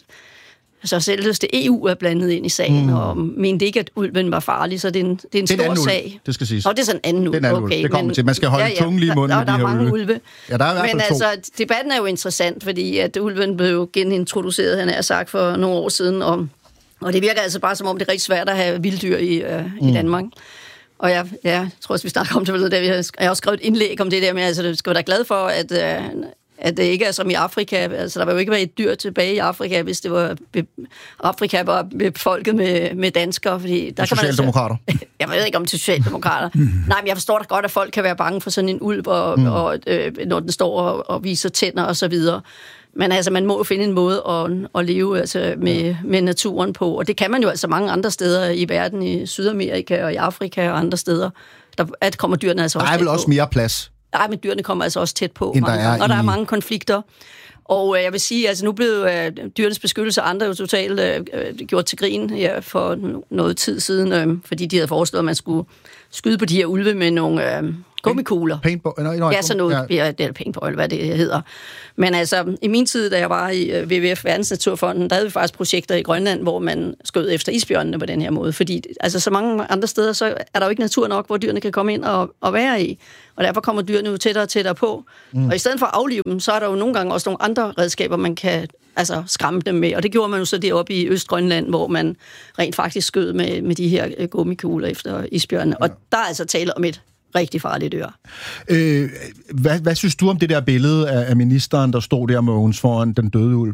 så selveste E U er blandet ind i sagen, mm. og mente ikke, at ulven var farlig, så det er en, det er en det er stor en sag. Ulv, det skal siges. Og det er sådan en anden ulv. Okay, ulv. Det kommer men, til. Man skal holde ja, ja, tungen lige i munden der, med der de her er mange ulve. ulve. Ja, der er i hvert fald men to. altså, debatten er jo interessant, fordi at ulven blev jo genintroduceret, han har sagt, for nogle år siden, og, og det virker altså bare som om, det er rigtig svært at have vilddyr i, øh, mm. i Danmark. Og jeg, ja, jeg tror også, vi snakker om det, der vi har, jeg har også skrevet et indlæg om det der med, altså, det skal være da glad for, at... Øh, at det ikke er som i Afrika. Altså, der vil jo ikke være et dyr tilbage i Afrika, hvis det var be- Afrika var befolket med, med danskere. Fordi der kan socialdemokrater? Man altså, jeg ved ikke om det er socialdemokrater. Nej, men jeg forstår da godt, at folk kan være bange for sådan en ulv, og, mm. og, øh, når den står og, og viser tænder og så videre. Men altså, man må jo finde en måde at, at leve altså, med, ja. med naturen på. Og det kan man jo altså mange andre steder i verden, i Sydamerika og i Afrika og andre steder. Der at kommer dyrene altså også Der er vel også mere plads. Nej, men dyrene kommer altså også tæt på, mange gange, og der i... er mange konflikter. Og øh, jeg vil sige, altså nu blev øh, dyrenes beskyttelse og andre jo totalt øh, gjort til grin ja, for noget tid siden, øh, fordi de havde foreslået, at man skulle skyde på de her ulve med nogle øh, gummikugler. Paintball? No, no, ja, sådan noget. Ja. Ja, det er paintball, hvad det hedder. Men altså, i min tid, da jeg var i øh, W W F, Verdensnaturfonden, der havde vi faktisk projekter i Grønland, hvor man skød efter isbjørnene på den her måde. Fordi altså, så mange andre steder, så er der jo ikke natur nok, hvor dyrene kan komme ind og, og være i. Og derfor kommer dyrene jo tættere og tættere på. Mm. Og i stedet for at aflive dem, så er der jo nogle gange også nogle andre redskaber, man kan altså, skræmme dem med. Og det gjorde man jo så deroppe i Østgrønland, hvor man rent faktisk skød med, med de her gummikugler efter isbjørnene. Ja. Og der er altså tale om et rigtig farligt dyr. Øh, hvad, hvad synes du om det der billede af, af ministeren, der stod der med Mogens foran den døde ulv?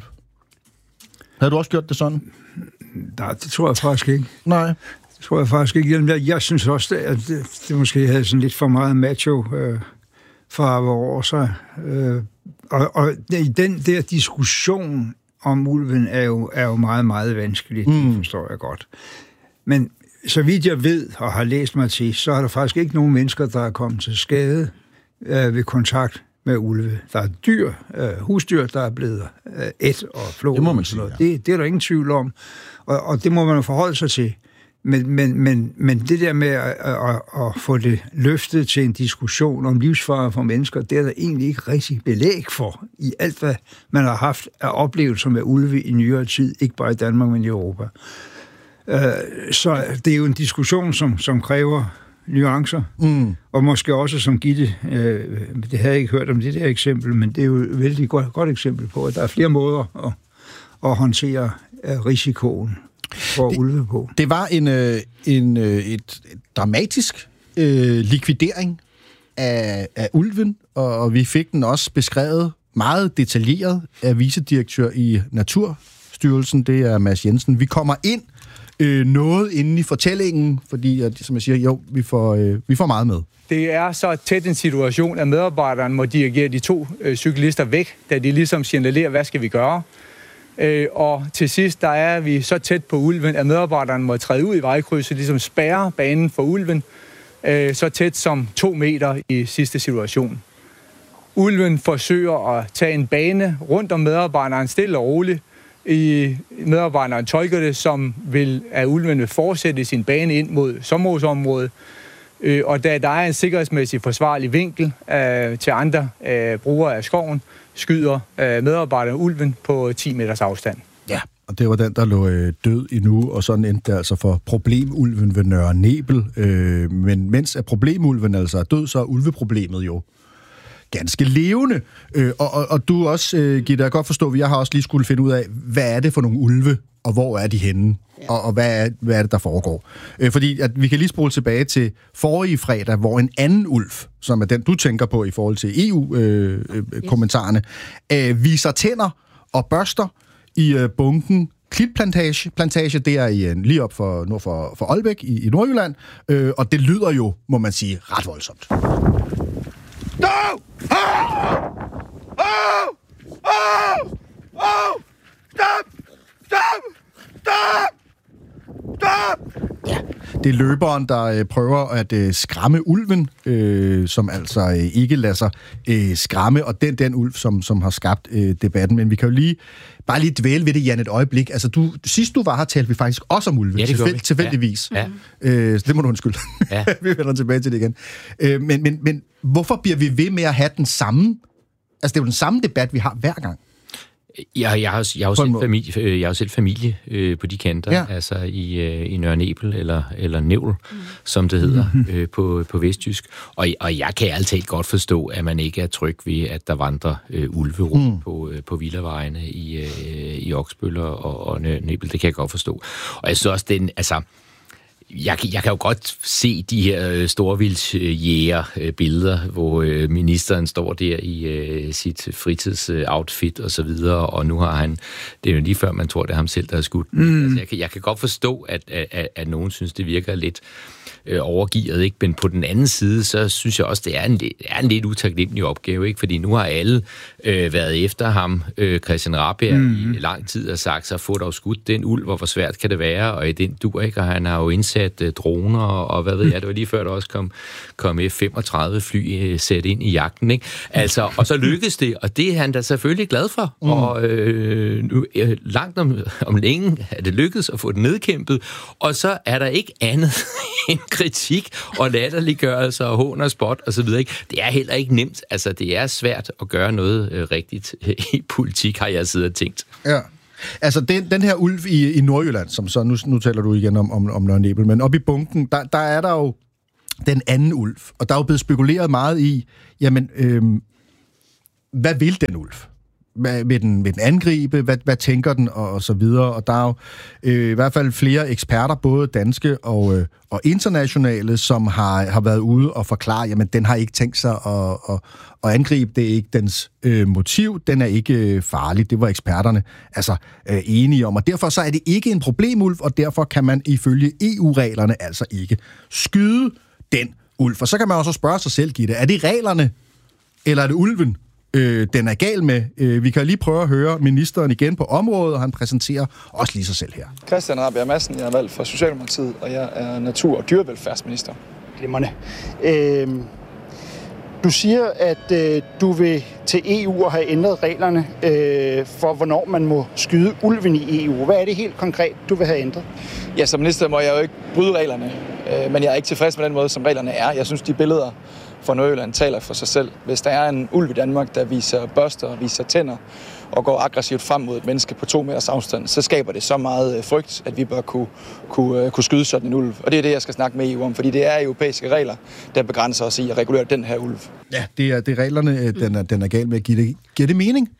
Havde du også gjort det sådan? Nej, det tror jeg faktisk ikke. Nej. Det tror jeg faktisk ikke. Jeg, jeg synes også, at det, det måske havde sådan lidt for meget macho øh, farve over sig. Øh, og, og den der diskussion om ulven er jo, er jo meget, meget vanskelig. Mm. Det forstår jeg godt. Men så vidt jeg ved og har læst mig til, så er der faktisk ikke nogen mennesker, der er kommet til skade øh, ved kontakt med ulve. Der er dyr, øh, husdyr, der er blevet øh, et og flået. Det må man sige, ja. det, det er der ingen tvivl om. Og, og det må man jo forholde sig til. Men, men, men, men det der med at, at, at få det løftet til en diskussion om livsfare for mennesker, det er der egentlig ikke rigtig belæg for i alt, hvad man har haft af oplevelser med ulve i nyere tid, ikke bare i Danmark, men i Europa. Så det er jo en diskussion, som, som kræver nuancer, mm. og måske også som Gitte, øh, det havde jeg ikke hørt om det der eksempel, men det er jo et vældig godt, godt eksempel på, at der er flere måder at, at håndtere risikoen for det, ulve på. Det var en, en et, et dramatisk øh, likvidering af, af ulven, og, og vi fik den også beskrevet meget detaljeret af vicedirektør i Natur Fødevarestyrelsen. Det er Mads Jensen. Vi kommer ind øh, noget inde i fortællingen, fordi, at, som jeg siger, jo, vi får, øh, vi får meget med. Det er så tæt en situation, at medarbejderen må dirigere de to øh, cyklister væk, da de ligesom signalerer, hvad skal vi gøre. Øh, og til sidst, der er vi så tæt på ulven, at medarbejderen må træde ud i vejkrydset, ligesom spærre banen for ulven, øh, så tæt som to meter i sidste situation. Ulven forsøger at tage en bane rundt om medarbejderen stille og roligt. I medarbejderen tolker det som, vil, at ulven vil fortsætte sin bane ind mod sommerhusområdet. Øh, og da der er en sikkerhedsmæssig forsvarlig vinkel øh, til andre øh, brugere af skoven, skyder øh, medarbejderen ulven på ti meters afstand. Ja, og det var den, der lå øh, død endnu, og sådan endte det altså for problemulven ved Nørre Nebel. Øh, men mens at problemulven altså er død, så er ulveproblemet jo ganske levende. Øh, og, og, og du også, øh, Gitte, jeg kan godt forstå, at jeg har også lige skulle finde ud af, hvad er det for nogle ulve, og hvor er de henne, ja. og, og hvad, er, hvad er det, der foregår. Øh, fordi at vi kan lige spole tilbage til forrige fredag, hvor en anden ulv, som er den, du tænker på i forhold til E U-kommentarerne, øh, øh, yes. øh, viser tænder og børster i øh, bunken Klitplantage. Plantage, det er i, lige op for, nord for, for Aalbæk i, i Nordjylland, øh, og det lyder jo, må man sige, ret voldsomt. No! Oh! Oh! Oh! Oh! Stop! Stop! Stop! Stop! Ja, det er løberen, der øh, prøver at øh, skræmme ulven, øh, som altså øh, ikke lader sig øh, skræmme, og den den ulv, som, som har skabt øh, debatten. Men vi kan jo lige, bare lige dvæle ved det, Jan, et øjeblik. Altså, du, sidst du var her, talte vi faktisk også om ulve, ja, tilfæld, tilfældigvis. Ja. Øh, så det må du undskylde. Ja. Vi vender tilbage til det igen. Øh, men, men, men hvorfor bliver vi ved med at have den samme? Altså, det er jo den samme debat, vi har hver gang. Jeg, jeg, har, jeg, har selv familie, jeg har selv familie øh, på de kanter, ja. altså i, øh, i Nørre Nebel, eller, eller Nævl, mm. som det hedder øh, på, på vestjysk. Og, og jeg kan altid godt forstå, at man ikke er tryg ved, at der vandrer øh, ulve rundt mm. på, øh, på villavejene i, øh, i Oksbøl og, og Nørre Nebel. Det kan jeg godt forstå. Og jeg synes også, den, altså... Jeg, jeg kan jo godt se de her storvildsjæger-billeder, hvor øh, ministeren står der i øh, sit fritidsoutfit og så videre, og nu har han, det er jo lige før man tror, det er ham selv, der har skudt. Mm. Altså, jeg, kan, jeg kan godt forstå, at, at, at nogen synes, det virker lidt øh, overgivet, ikke? Men på den anden side, så synes jeg også, det er en, det er en lidt utaknemmelig opgave, ikke? Fordi nu har alle øh, været efter ham, øh, Christian Rabjerg, mm. i lang tid og sagt, så få dog skudt den ulv, hvor svært kan det være, og i den dur, ikke? Og han har jo indsat uh, droner, og hvad ved jeg, det var lige før, der også kom, kom F femogtredive fly uh, sat ind i jagten, ikke? Altså, og så lykkedes det, og det er han da selvfølgelig glad for, mm. og øh, nu, øh, langt om, om længe er det lykkedes at få det nedkæmpet, og så er der ikke andet end kritik og latterliggørelse og hån og spot og så videre, ikke? Det er heller ikke nemt, altså det er svært at gøre noget øh, rigtigt i politik, har jeg siddet og tænkt. Ja. Altså, den, den her ulv i, i Nordjylland, som så, nu, nu taler du igen om, om, om Nørre Nebel, men oppe i bunken, der, der er der jo den anden ulv, og der er jo blevet spekuleret meget i, jamen, øhm, hvad vil den ulv? Hvad, vil, den, vil den angribe? Hvad, hvad tænker den? Og, og så videre. Og der er jo øh, i hvert fald flere eksperter, både danske og, øh, og internationale, som har, har været ude og forklare, jamen, den har ikke tænkt sig at, at, at angribe. Det er ikke dens øh, motiv. Den er ikke øh, farlig. Det var eksperterne altså øh, enige om. Og derfor så er det ikke en problemulv, og derfor kan man ifølge E U-reglerne altså ikke skyde den ulv. Og så kan man også spørge sig selv, Gitte, er det reglerne, eller er det ulven, Øh, den er gal med? Øh, vi kan lige prøve at høre ministeren igen på området, og han præsenterer også lige sig selv her. Christian Rabjerg Madsen, jeg er valgt for Socialdemokratiet, og jeg er natur- og dyrevelfærdsminister. Glimrende. Øh, du siger, at øh, du vil til E U og have ændret reglerne øh, for, hvornår man må skyde ulven i E U. Hvad er det helt konkret, du vil have ændret? Ja, som minister må jeg jo ikke bryde reglerne, øh, men jeg er ikke tilfreds med den måde, som reglerne er. Jeg synes, de billeder fra Nordjylland taler for sig selv. Hvis der er en ulv i Danmark, der viser børster, viser tænder og går aggressivt frem mod et menneske på to meters afstand, så skaber det så meget frygt, at vi bør kunne, kunne, kunne skyde sådan en ulv. Og det er det, jeg skal snakke med E U om, fordi det er europæiske regler, der begrænser os i at regulere den her ulv. Ja, det er, det er reglerne, den er, den er gal med at give det. Giver det mening?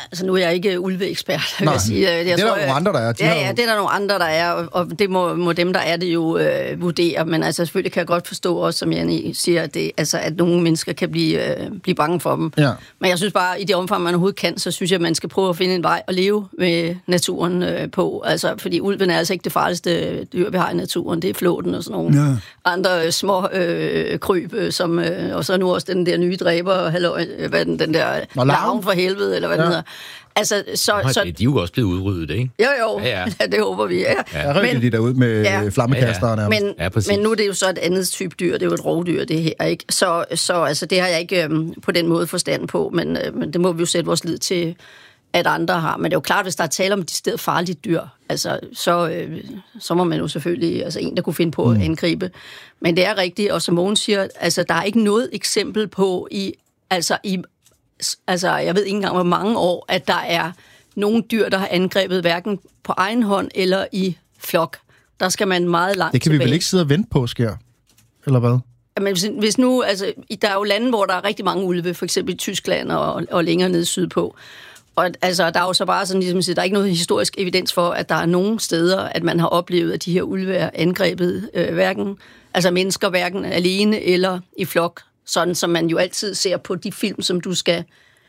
Altså, nu er jeg ikke ulveekspert, vil Nej, jeg sige. Jeg det er tror, der nogle andre, der er. De ja, jo... ja, det er der nogle andre, der er, og, og det må, må dem, der er det jo øh, vurdere. Men altså, selvfølgelig kan jeg godt forstå også, som Janne siger, at, det, altså, at nogle mennesker kan blive, øh, blive bange for dem. Ja. Men jeg synes bare, i det omfang, man overhovedet kan, så synes jeg, at man skal prøve at finde en vej at leve med naturen øh, på. Altså, fordi ulven er altså ikke det farligste dyr, vi har i naturen. Det er flåten og sådan nogle ja. andre øh, små øh, kryb, øh, som, øh, og så nu også den der nye dræber, halløj, hvad den, den der larven for helvede, eller hvad ja. den hedder. Altså, så, Nå, så... De er jo også blevet udryddet, ikke? Jo, jo. Ja, ja. ja det håber vi. Ja. Ja, rykker de derud med ja. flammekasterne. Men, ja, men nu er det jo så et andet type dyr. Det er jo et rovdyr, det her, ikke? Så, så altså, det har jeg ikke øhm, på den måde forstand på, men, øh, men det må vi jo sætte vores lid til, at andre har. Men det er jo klart, hvis der er tale om et stedet farligt dyr, altså, så, øh, så må man jo selvfølgelig, altså en, der kunne finde på mm. at angribe. Men det er rigtigt, og som Mogens siger, altså, der er ikke noget eksempel på i, altså i Altså, jeg ved ikke engang, hvor mange år, at der er nogle dyr, der har angrebet hverken på egen hånd eller i flok. Der skal man meget langt Det kan tilbage. vi vel ikke sidde og vente på, sker? Eller hvad? Men hvis, hvis nu, altså, der er jo lande, hvor der er rigtig mange ulve, for eksempel i Tyskland og, og længere nede sydpå. Og altså, der er jo så bare sådan, ligesom siger, der er ikke noget historisk evidens for, at der er nogen steder, at man har oplevet, at de her ulve er angrebet øh, hverken, altså mennesker hverken alene eller i flok. Sådan som man jo altid ser på de film, som du skal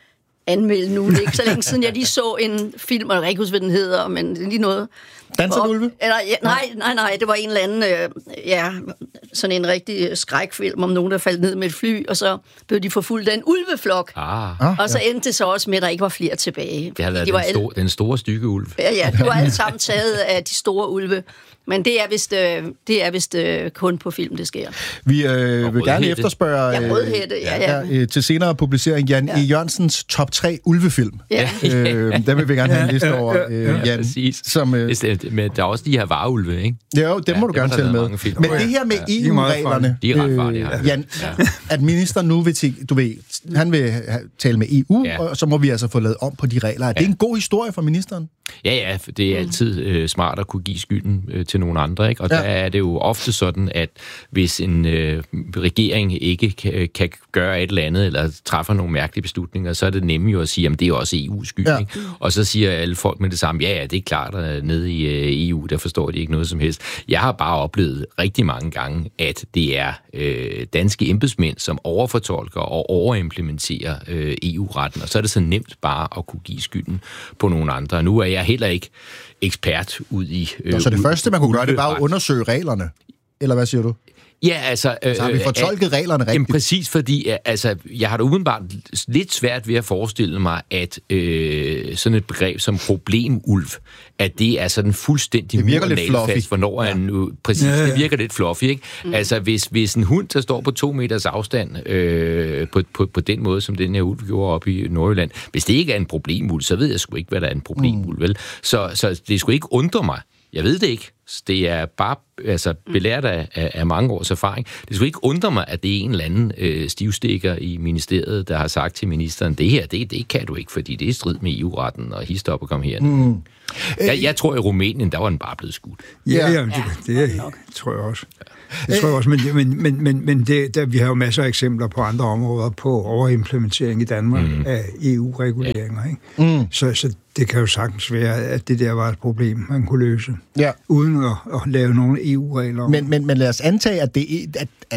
anmelde nu. Det er ikke så længe siden, jeg lige så en film, og jeg kan ikke huske, hvad den hedder, men det er lige noget... Danser ulve? Eller, ja, nej, nej, nej, det var en eller anden, øh, ja, sådan en rigtig skrækfilm om nogen, der faldt ned med et fly, og så blev de forfulgt af en ulveflok. Ah, og så endte det så også med, at der ikke var flere tilbage. Det har været de den, alle... store, den store stykke ulv. Ja, ja, de var alle sammen taget af de store ulve. Men det er vist, øh, det er vist øh, kun på film, det sker. Vi øh, vil gerne efterspørge ja, rødhætte, ja, ja. Ja, øh, til senere publicering Jan ja. E. Jørgensens top tre ulvefilm. Ja. øh, der vil vi gerne have en liste over, øh, Jan. Ja, præcis. Som, øh, Men der er også de her vareulve, ikke? Jo, dem ja, må du gerne tælle med. Men det her med ja. E U-reglerne, de er ret farlige, øh, Jan, ja. at ministeren nu vil, til, du ved, han vil tale med E U, ja. og så må vi altså få lavet om på de regler. Er ja. det en god historie for ministeren? Ja, ja, det er altid øh, smart at kunne give skylden øh, til nogle andre, ikke? Og ja. der er det jo ofte sådan, at hvis en øh, regering ikke kan, kan gøre et eller andet, eller træffer nogle mærkelige beslutninger, så er det nemmere jo at sige, at det er også E U's skyld, ja. ikke? Og så siger alle folk med det samme, ja, ja, det er klart, at nede i øh, E U, der forstår de ikke noget som helst. Jeg har bare oplevet rigtig mange gange, at det er øh, danske embedsmænd, som overfortolker og overimplementerer øh, E U-retten, og så er det så nemt bare at kunne give skylden på nogle andre. Nu er jeg heller ikke ekspert ud i... Øh, så det ud, første, man kunne gøre, det var at undersøge reglerne? Eller hvad siger du? Ja, altså... Øh, så har vi fortolket øh, reglerne rigtigt? Jamen præcis, fordi altså, jeg har da umiddelbart lidt svært ved at forestille mig, at øh, sådan et begreb som problemulv, at det er sådan fuldstændig det virker lidt fluffy. Hvornår er en, præcis, ja, ja. det virker lidt fluffy, ikke? Mm. Altså, hvis, hvis en hund, der står på to meters afstand øh, på, på, på den måde, som den her ulv gjorde op i Nordjylland, hvis det ikke er en problemulv, så ved jeg sgu ikke, hvad der er en problemulv, vel? Så, så det skulle ikke undre mig. Jeg ved det ikke. Det er bare altså, belært af, af, af mange års erfaring. Det skulle ikke undre mig, at det er en eller anden øh, stivstikker i ministeriet, der har sagt til ministeren, det her, det, det kan du ikke, fordi det er i strid med E U-retten, og hist op og kom her. Mm. Jeg, jeg tror, i Rumænien, der var den bare blevet skudt. Ja, ja det, det, det tror jeg også. Det tror jeg også, men, men, men, men, men det, der, vi har jo masser af eksempler på andre områder på overimplementering i Danmark mm. af E U-reguleringer. Ikke? Mm. Så, så det kan jo sagtens være, at det der var et problem, man kunne løse, ja. uden at, at lave nogle E U-regler. Men, men, men lad os antage, at det, at, at,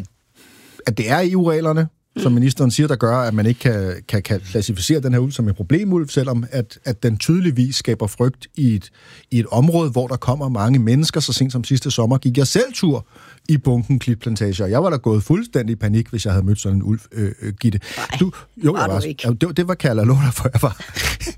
at det er E U-reglerne, mm. som ministeren siger, der gør, at man ikke kan, kan, kan klassificere den her ulv som en problemulv, selvom at, at den tydeligvis skaber frygt i et, i et område, hvor der kommer mange mennesker. Så sent som sidste sommer gik jeg selv tur i bunken klitplantager. Jeg var da gået fuldstændig i panik, hvis jeg havde mødt sådan en ulv, øh, øh, Gitte. Nej, du, jo, var jeg var, du ikke. Ja, det, det var kalder låner, for jeg var.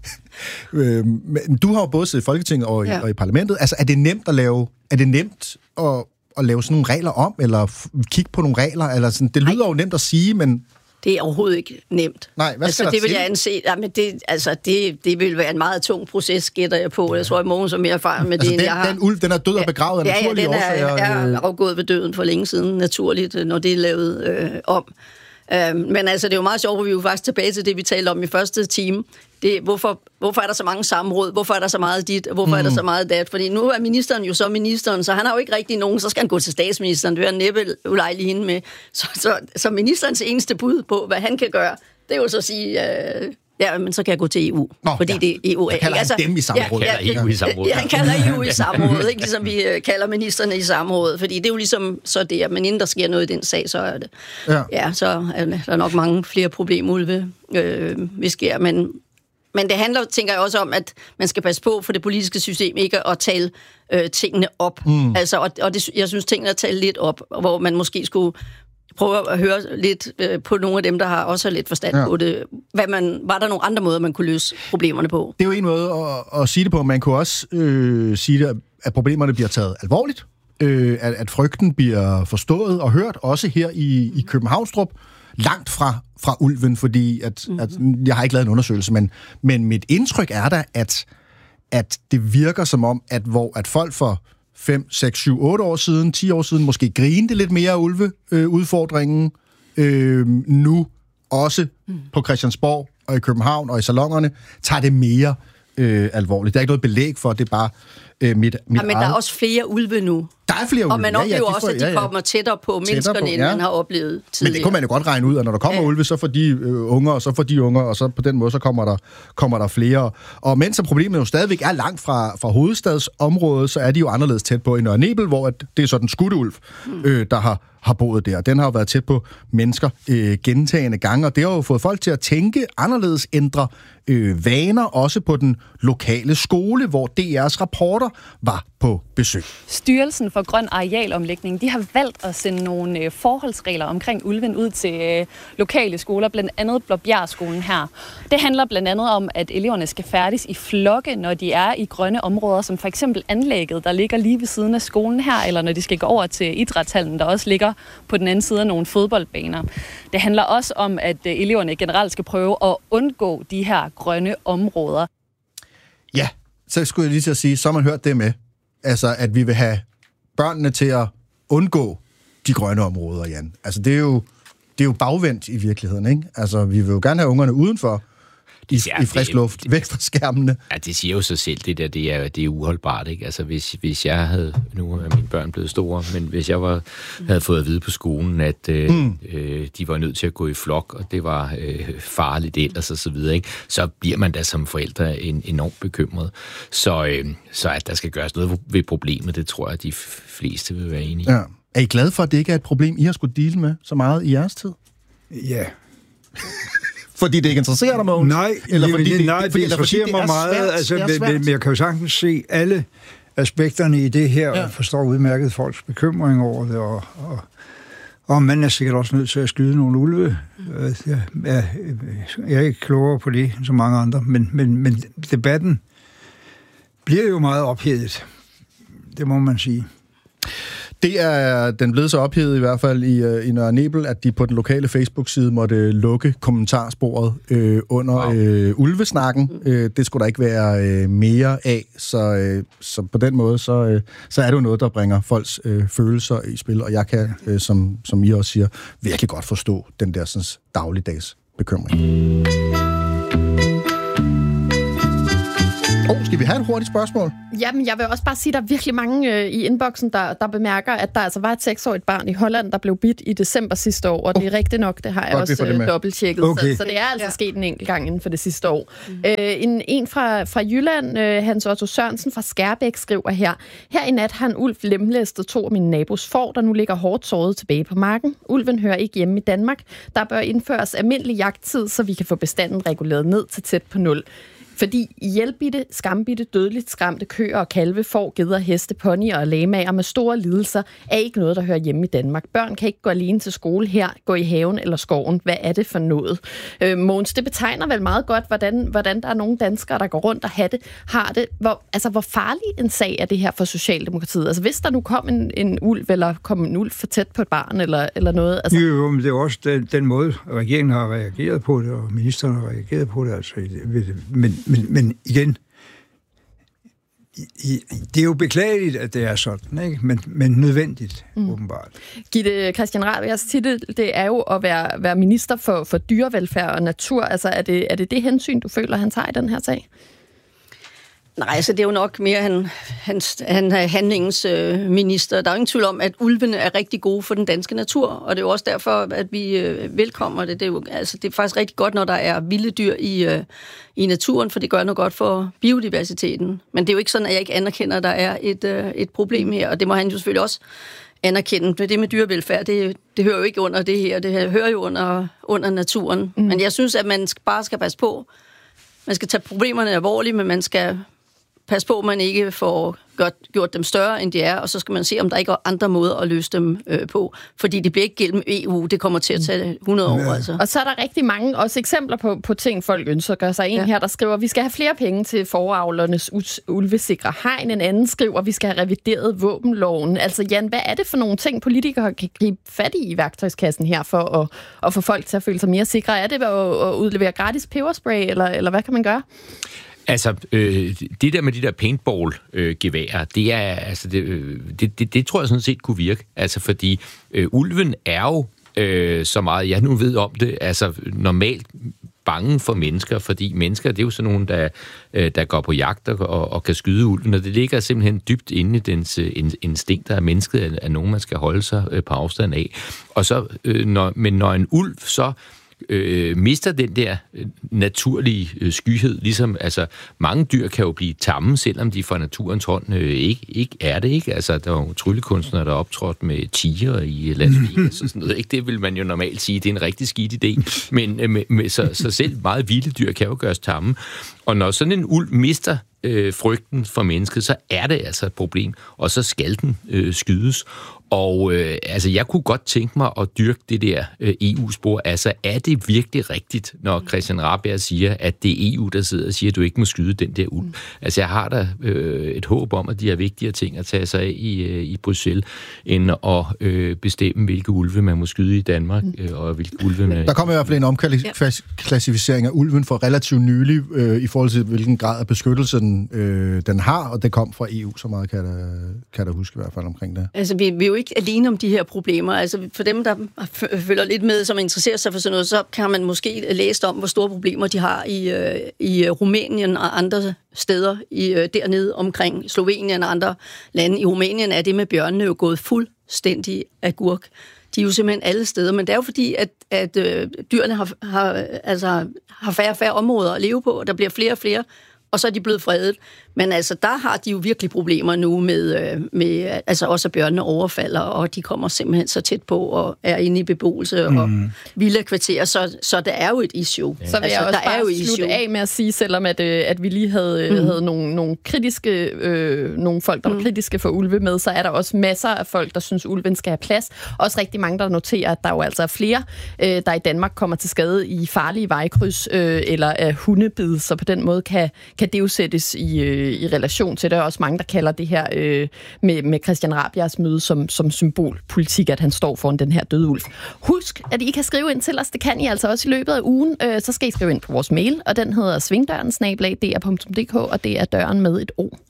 øh, men du har jo både siddet i Folketinget og, ja. og i parlamentet. Altså, er det nemt at lave, er det nemt at, at lave sådan nogle regler om, eller f- kigge på nogle regler? Eller sådan, det lyder Nej. jo nemt at sige, men... Det er overhovedet ikke nemt. Nej, hvad skal altså, det vil til? jeg anse. Jamen, det, altså, det, det vil være en meget tung proces, gætter jeg på. Jeg tror, at Mogens er mere erfaren med altså, det, den, jeg har. den ulv, den er død og begravet af ja, naturlige årsager. Ja, den er, årsager. er afgået ved døden for længe siden, naturligt, når det er lavet øh, om. Øh, men altså, det er jo meget sjovt, at vi er jo faktisk tilbage til det, vi talte om i første time. Det, hvorfor, hvorfor er der så mange samråd? Hvorfor er der så meget dit? Hvorfor mm. er der så meget dat? Fordi nu er ministeren jo så ministeren, så han har jo ikke rigtig nogen. Så skal han gå til statsministeren. Det er næppe ulejlig hende med. Så, så, så ministerens eneste bud på, hvad han kan gøre, det er jo så at sige, øh, Ja, men så kan jeg gå til E U, Nå, fordi ja. det er E U. Jeg kalder altså, dem i samråd. Ja, ja, E U i samråd. Ja, han kalder E U i samråd, ikke? Ligesom vi øh, kalder ministerne i samråd, fordi det er jo ligesom så det, men inden der sker noget i den sag, så er det. Ja, ja så er der nok mange flere problemer, Ulve, øh, vi sker, men Men det handler, tænker jeg også om, at man skal passe på for det politiske system ikke at tale øh, tingene op. Mm. Altså, og og det, jeg synes, tingene er talt lidt op, hvor man måske skulle prøve at høre lidt øh, på nogle af dem, der har også lidt forstand ja. på det. Hvad man, var der nogle andre måder, man kunne løse problemerne på? Det er jo en måde at, at sige det på. Man kunne også øh, sige det, at problemerne bliver taget alvorligt. Øh, at, at frygten bliver forstået og hørt, også her i, i Københavnstrup. Langt fra, fra ulven, fordi at, mm-hmm. at, jeg har ikke lavet en undersøgelse, men, men mit indtryk er da, at, at det virker som om, at hvor at folk for fem, seks, syv, otte år siden, ti år siden, måske grinte lidt mere af ulveudfordringen, øh, nu også mm. på Christiansborg og i København og i salongerne, tager det mere øh, alvorligt. Der er ikke noget belæg for, det er bare øh, mit, mit ja, men der er også flere ulve nu. Der er flere ulve. Og man oplever ja, ja, får, også, at de ja, ja. kommer tættere på tættere menneskerne, på, ja. end man har oplevet tidligere. Men det kunne man jo godt regne ud, at når der kommer ja. ulve, så får de øh, unger, og så får de unger, og så på den måde, så kommer der, kommer der flere. Og mens problemet jo stadigvæk er langt fra, fra hovedstadsområdet, så er de jo anderledes tæt på i Nørre Nebel, hvor at det er så den skutteulv, øh, der har, har boet der. Den har jo været tæt på mennesker øh, gentagende gange, og det har jo fået folk til at tænke anderledes, ændre øh, vaner, også på den lokale skole, hvor D R's rapporter var på besøg. Styrelsen for Grøn Arealomlægning, de har valgt at sende nogle øh, forholdsregler omkring ulven ud til øh, lokale skoler, blandt andet Blåbjergskolen her. Det handler blandt andet om, at eleverne skal færdes i flokke, når de er i grønne områder, som for eksempel anlægget, der ligger lige ved siden af skolen her, eller når de skal gå over til idrætshallen, der også ligger på den anden side af nogle fodboldbaner. Det handler også om, at øh, eleverne generelt skal prøve at undgå de her grønne områder. Ja, så skulle jeg lige til at sige, så har man hørt det med. Altså, at vi vil have børnene til at undgå de grønne områder, Jan. Altså, det er jo, det er jo bagvendt i virkeligheden, ikke? Altså, vi vil jo gerne have ungerne udenfor, i, ja, i frisk luft, det, væk fra skærmene. Ja, det siger jo sig selv, det der, det er, det er uholdbart, ikke? Altså, hvis, hvis jeg havde, nu er mine børn blevet store, men hvis jeg var, havde fået at vide på skolen, at øh, mm. øh, de var nødt til at gå i flok, og det var øh, farligt ellers og så videre, ikke? Så bliver man da som forældre en, enormt bekymret. Så, øh, så at der skal gøres noget ved problemet, det tror jeg, de fleste vil være enige i. Ja. Er I glade for, at det ikke er et problem, I har skulle deale med så meget i jeres tid? Ja. Fordi det ikke interesserer dig, Mogens? Nej, eller fordi det, det, nej, det fordi, interesserer fordi mig det meget. Svært, altså, det men, men jeg kan jo sagtens se alle aspekterne i det her, ja. og forstår udmærket folks bekymring over det, og, og, og man er sikkert også nødt til at skyde nogle ulve. Mm. Jeg, jeg, jeg er ikke klogere på det, som mange andre, men, men, men debatten bliver jo meget ophedet. Det må man sige. Det er den blevet så ophedet i hvert fald i, i Nørre Nebel, at de på den lokale Facebook-side måtte lukke kommentarsporet øh, under wow. øh, ulvesnakken. Øh, det skulle der ikke være øh, mere af, så, øh, så på den måde, så, øh, så er det jo noget, der bringer folks øh, følelser i spil, og jeg kan, øh, som, som I også siger, virkelig godt forstå den der sådan, dagligdags bekymring. Oh, skal vi have et hurtigt spørgsmål? Jamen, jeg vil også bare sige, at der er virkelig mange øh, i inboxen, der, der bemærker, at der altså var et seksårigt barn i Holland, der blev bidt i december sidste år, og det er rigtigt nok, det har jeg Godt, også øh, dobbelttjekket. Okay. Så, så det er altså ja. sket en enkelt gang inden for det sidste år. Mm. Øh, en, en fra, fra Jylland, øh, Hans Otto Sørensen fra Skærbæk, skriver her: Her i nat har en ulv lemlæstet to af mine nabos får, der nu ligger hårdt såret tilbage på marken. Ulven hører ikke hjemme i Danmark. Der bør indføres almindelig jagttid, så vi kan få bestanden reguleret ned til tæt på nul. Fordi hjælpbitte, skambitte, dødeligt skræmte køer og kalve, får, geder, heste, ponyer og lamaer med store lidelser er ikke noget, der hører hjemme i Danmark. Børn kan ikke gå alene til skole her, gå i haven eller skoven. Hvad er det for noget? Øh, Mogens, det betegner vel meget godt, hvordan, hvordan der er nogle danskere, der går rundt og har det. Har det. Hvor, altså, hvor farlig en sag er det her for Socialdemokratiet? Altså, hvis der nu kom en, en ulv, eller kom en ulv for tæt på et barn, eller, eller noget? Altså... Jo, men det er også den, den måde, regeringen har reageret på det, og ministeren har reageret på det. Altså, men Men, men igen, det er jo beklageligt, at det er sådan, ikke? Men, men nødvendigt, mm. åbenbart. Gitte Christian Rabias titel, det er jo at være, være minister for, for dyrevelfærd og natur. Altså, er det, er det det hensyn, du føler, han tager i den her sag? Nej, altså det er jo nok mere han, hans, han er handlingens øh, minister. Der er ingen tvivl om, at ulvene er rigtig gode for den danske natur, og det er jo også derfor, at vi øh, velkommer det. Det er, jo, altså, det er faktisk rigtig godt, når der er vilde dyr i, øh, i naturen, for det gør noget godt for biodiversiteten. Men det er jo ikke sådan, at jeg ikke anerkender, at der er et, øh, et problem her, og det må han jo selvfølgelig også anerkende. Det med dyrevelfærd, det, det hører jo ikke under det her, det hører jo under, under naturen. Mm. Men jeg synes, at man bare skal passe på. Man skal tage problemerne alvorligt, men man skal pas på, at man ikke får gjort, gjort dem større, end de er, og så skal man se, om der ikke er andre måder at løse dem øh, på. Fordi det bliver ikke gennem E U, det kommer til at tage hundrede år. Altså. Og så er der rigtig mange også eksempler på, på ting, folk ønsker at gøre sig. En ja. her, der skriver, at vi skal have flere penge til foravlernes ulvesikre hegn. En anden skriver, at vi skal have revideret våbenloven. Altså Jan, hvad er det for nogle ting, politikere kan gribe fat i i værktøjskassen her, for at, at få folk til at føle sig mere sikre? Er det at, at udlevere gratis peberspray, eller, eller hvad kan man gøre? Altså, øh, det der med de der paintball-geværer, øh, det er, altså, det, øh, det, det, det tror jeg sådan set kunne virke. Altså, fordi øh, ulven er jo, øh, så meget jeg nu ved om det, altså normalt bange for mennesker, fordi mennesker, det er jo sådan nogen, der, øh, der går på jagt og, og, og kan skyde ulven, og det ligger simpelthen dybt inde i dens øh, instinkter, at mennesket er, er nogen, man skal holde sig øh, på afstand af. Og så, øh, når, men når en ulv så Øh, mister den der øh, naturlige øh, skyhed, ligesom altså mange dyr kan jo blive tamme, selvom de fra naturens hånd øh, ikke, ikke er det, ikke? Altså der er jo tryllekunstnere, der er optrådt med tiger i Las Vegas og sådan noget, ikke? Det vil man jo normalt sige, det er en rigtig skidt idé, men øh, med, med, så, så selv meget vilde dyr kan jo gøres tamme, og når sådan en ulv mister øh, frygten for mennesket, så er det altså et problem, og så skal den øh, skydes. Og øh, altså, jeg kunne godt tænke mig at dyrke det der øh, E U-spor. Altså, er det virkelig rigtigt, når Christian Rabjerg siger, at det er E U, der sidder og siger, at du ikke må skyde den der ulv? Mm. Altså, jeg har da øh, et håb om, at de har vigtigere ting at tage sig af i, øh, i Bruxelles, end at øh, bestemme, hvilke ulve man må skyde i Danmark, øh, og hvilke ulve man... Der kommer i hvert fald en omklassificering af ulven for relativt nylig, øh, i forhold til, hvilken grad af beskyttelse den, øh, den har, og det kom fra E U, så meget kan jeg da, kan jeg da huske i hvert fald omkring det. Altså, vi, vi er jo ikke alene om de her problemer. Altså, for dem, der følger lidt med, som interesserer sig for sådan noget, så kan man måske læse om, hvor store problemer de har i, øh, i Rumænien og andre steder i, øh, dernede omkring Slovenien og andre lande. I Rumænien er det med bjørnene jo gået fuldstændig agurk. De er jo simpelthen alle steder, men det er jo fordi, at, at øh, dyrene har, har, altså, har færre og færre områder at leve på, og der bliver flere og flere, og så er de blevet fredet. Men altså, der har de jo virkelig problemer nu med, med altså også at bjørnene overfalder, og de kommer simpelthen så tæt på og er inde i beboelse mm. og vilde kvarterer, så, så der er jo et issue. Ja. Så vil jeg altså, også bare slutte issue. af med at sige, selvom at, at vi lige havde, mm. havde nogle, nogle kritiske, øh, nogle folk, der var mm. kritiske for ulve med, så er der også masser af folk, der synes, ulven skal have plads. Også rigtig mange, der noterer, at der jo altså er flere, øh, der i Danmark kommer til skade i farlige vejkryds øh, eller af hundebid, så på den måde kan, kan det jo sættes i, øh, i relation til det. Og også mange, der kalder det her øh, med, med Christian Rabjergs møde som, som symbolpolitik, at han står foran den her døde ulv. Husk, at I kan skrive ind til os. Det kan I altså også i løbet af ugen. Øh, så skal I skrive ind på vores mail, og den hedder svingdøren snabel-a d r punktum d k, og det er døren med et O.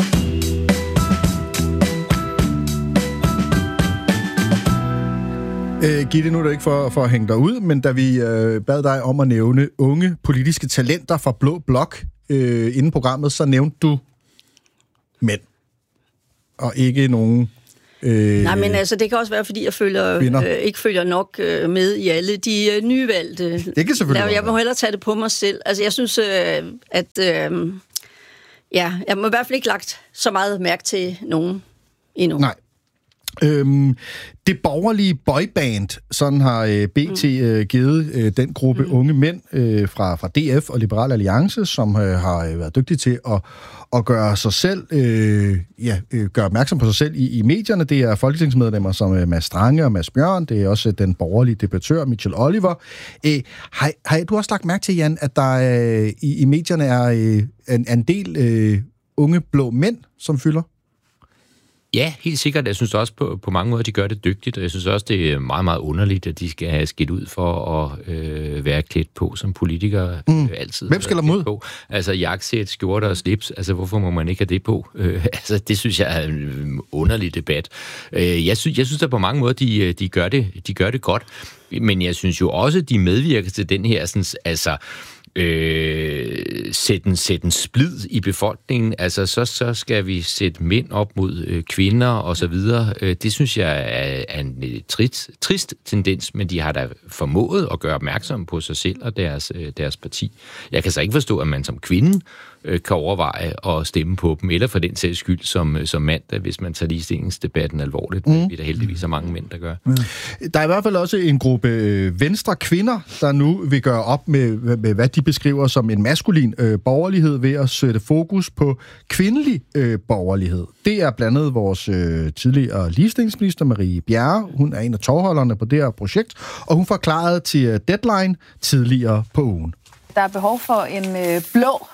Øh, Gitte, nu er det ikke for, for at hænge dig ud, men da vi øh, bad dig om at nævne unge politiske talenter fra Blå Blok øh, inden programmet, så nævnte du mænd, og ikke nogen... Øh, Nej, men altså, det kan også være, fordi jeg følger, øh, ikke følger nok øh, med i alle de øh, nyvalgte. Det kan selvfølgelig Jeg, jeg må hellere tage det på mig selv. Altså, jeg synes, øh, at... Øh, ja, jeg må i hvert fald ikke lagt så meget mærke til nogen endnu. Nej. Øhm, det borgerlige boyband, sådan har øh, B T øh, givet øh, den gruppe mm. unge mænd øh, fra, fra D F og Liberal Alliance, som øh, har øh, været dygtige til at, at gøre sig selv, øh, ja, øh, gøre opmærksom på sig selv i, i medierne. Det er folketingsmedlemmer som øh, Mads Strange og Mads Bjørn. Det er også øh, den borgerlige debattør Michel Oliver. Øh, har, har du også lagt mærke til, Jan, at der øh, i, i medierne er øh, en, en del øh, unge blå mænd, som fylder? Ja, helt sikkert. Jeg synes også på, på mange måder, de gør det dygtigt, og jeg synes også, det er meget, meget underligt, at de skal have skidt ud for at øh, være klædt på som politikere mm. øh, altid. Hvem skal der mod? På. Altså jakkesæt, skjorter og slips, altså hvorfor må man ikke have det på? Øh, altså det synes jeg er en underlig debat. Øh, jeg, synes, jeg synes, at på mange måder, de, de, gør det, de gør det godt, men jeg synes jo også, de medvirker til den her, sådan, altså... øh, sætte, en, sætte en splid i befolkningen. Altså, så, så skal vi sætte mænd op mod øh, kvinder og så videre. Øh, det synes jeg er, er en øh, trist, trist tendens, men de har da formået at gøre opmærksom på sig selv og deres, øh, deres parti. Jeg kan så ikke forstå, at man som kvinde øh, kan overveje at stemme på dem, eller for den sags skyld som, som mand, hvis man tager ligestillingsdebatten alvorligt. Mm. Vi er der heldigvis så mange mænd, der gør. Mm. Der er i hvert fald også en gruppe øh, venstre kvinder, der nu vil gøre op med, med hvad de beskriver som en maskulin øh, borgerlighed ved at sætte fokus på kvindelig øh, borgerlighed. Det er blandt andet vores øh, tidligere ligestillingsminister Marie Bjerre. Hun er en af tovholderne på det her projekt, og hun forklarede til Deadline tidligere på ugen. Der er behov for en øh, blå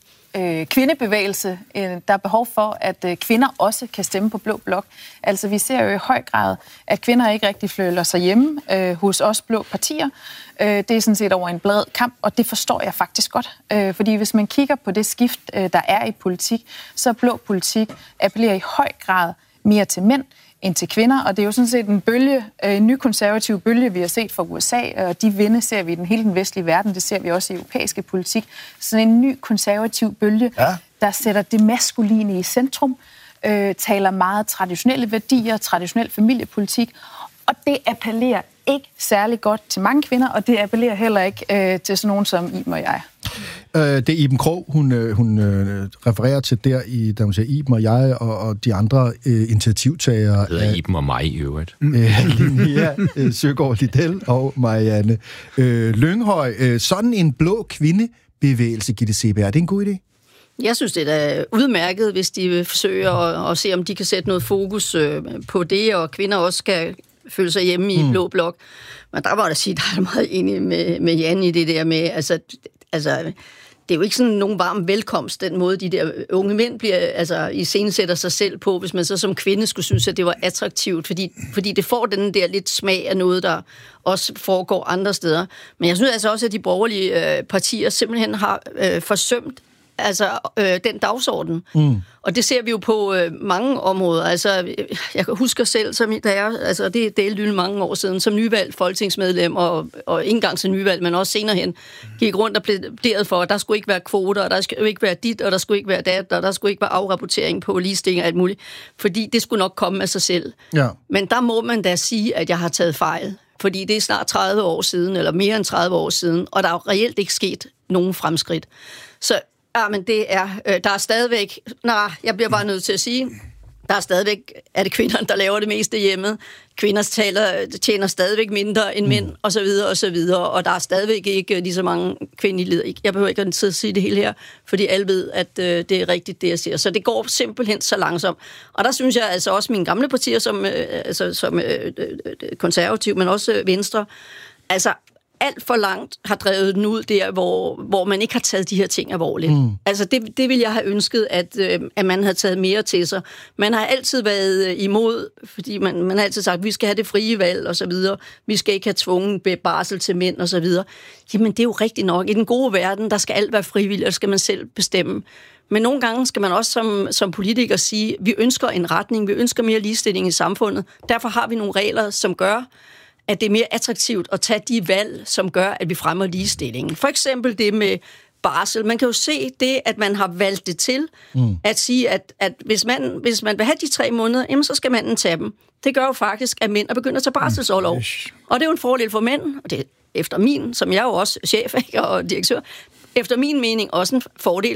øh, kvindebevægelse. Øh, der er behov for, at øh, kvinder også kan stemme på blå blok. Altså, vi ser jo i høj grad, at kvinder ikke rigtig føler sig hjemme øh, hos os blå partier. Øh, det er sådan set over en bred kamp, og det forstår jeg faktisk godt. Øh, fordi hvis man kigger på det skift, øh, der er i politik, så blå politik appellerer i høj grad mere til mænd end til kvinder, og det er jo sådan set en bølge, en ny konservativ bølge, vi har set fra U S A, og de vinde ser vi i den hele den vestlige verden, det ser vi også i europæiske politik. Sådan en ny konservativ bølge, ja. Der sætter det maskuline i centrum, øh, taler meget traditionelle værdier, traditionel familiepolitik, og det appellerer ikke særlig godt til mange kvinder, og det appellerer heller ikke øh, til sådan nogen som Iben og jeg. Øh, det er Iben Krog, hun, øh, hun øh, refererer til der, i, da hun siger Iben og jeg, og, og de andre øh, initiativtagere. Det hedder Iben og mig i øvrigt. Øh, Linnea øh, Søgaard Lidell og Marianne øh, Lynghøj. Øh, sådan en blå kvindebevægelse, Gitte Seeberg, er det en god idé? Jeg synes, det er udmærket, hvis de vil forsøge at, at se, om de kan sætte noget fokus øh, på det, og kvinder også skal føle sig hjemme i mm. blå blok. Men der må jeg sige, der er meget enig med, med Jan i det der med, altså, altså, det er jo ikke sådan nogen varm velkomst, den måde, de der unge mænd bliver, altså, iscenesætter sig selv på, hvis man så som kvinde skulle synes, at det var attraktivt, fordi, fordi det får den der lidt smag af noget, der også foregår andre steder. Men jeg synes altså også, at de borgerlige øh, partier simpelthen har øh, forsømt altså øh, den dagsorden. Mm. Og det ser vi jo på øh, mange områder. Altså, jeg husker selv, som, da jeg, altså, det er delt mange år siden, som nyvalgt folketingsmedlem, og, og ikke engang som nyvalgt, men også senere hen, gik rundt og plæderede for, at der skulle ikke være kvoter, og der skulle ikke være dit, og der skulle ikke være dat, og der skulle ikke være afrapportering på ligestilling og alt muligt. Fordi det skulle nok komme af sig selv. Ja. Men der må man da sige, at jeg har taget fejl. Fordi det er snart tredive år siden, eller mere end tredive år siden, og der er jo reelt ikke sket nogen fremskridt. Så ja, men det er, øh, der er stadigvæk, nej, jeg bliver bare nødt til at sige, der er stadigvæk, er det kvinderne, der laver det meste hjemme. Kvinder taler, tjener stadigvæk mindre end mænd, mm. og så videre, og så videre, og der er stadigvæk ikke lige så mange kvindelige leder. Jeg behøver ikke at sige det hele her, fordi alle ved, at øh, det er rigtigt, det jeg siger. Så det går simpelthen så langsomt. Og der synes jeg altså også mine gamle partier, som, øh, altså, som øh, konservativ, men også øh, Venstre, altså alt for langt har drevet den ud der, hvor, hvor man ikke har taget de her ting alvorligt. Mm. Altså, det, det ville jeg have ønsket, at, øh, at man havde taget mere til sig. Man har altid været imod, fordi man, man har altid sagt, at vi skal have det frie valg, og så videre. Vi skal ikke have tvungen barsel til mænd, og så videre. Jamen, det er jo rigtigt nok. I den gode verden, der skal alt være frivilligt, og skal man selv bestemme. Men nogle gange skal man også som, som politiker sige, vi ønsker en retning, vi ønsker mere ligestilling i samfundet. Derfor har vi nogle regler, som gør, at det er mere attraktivt at tage de valg, som gør, at vi fremmer ligestillingen. For eksempel det med barsel. Man kan jo se det, at man har valgt det til, mm. at sige, at, at hvis, man, hvis man vil have de tre måneder, jamen, så skal manden tage dem. Det gør jo faktisk, at mænd er begyndt at tage barselsorlov. Mm. Og det er jo en fordel for mænd, og det er efter min, som jeg er jo også chef og direktør, efter min mening også en fordel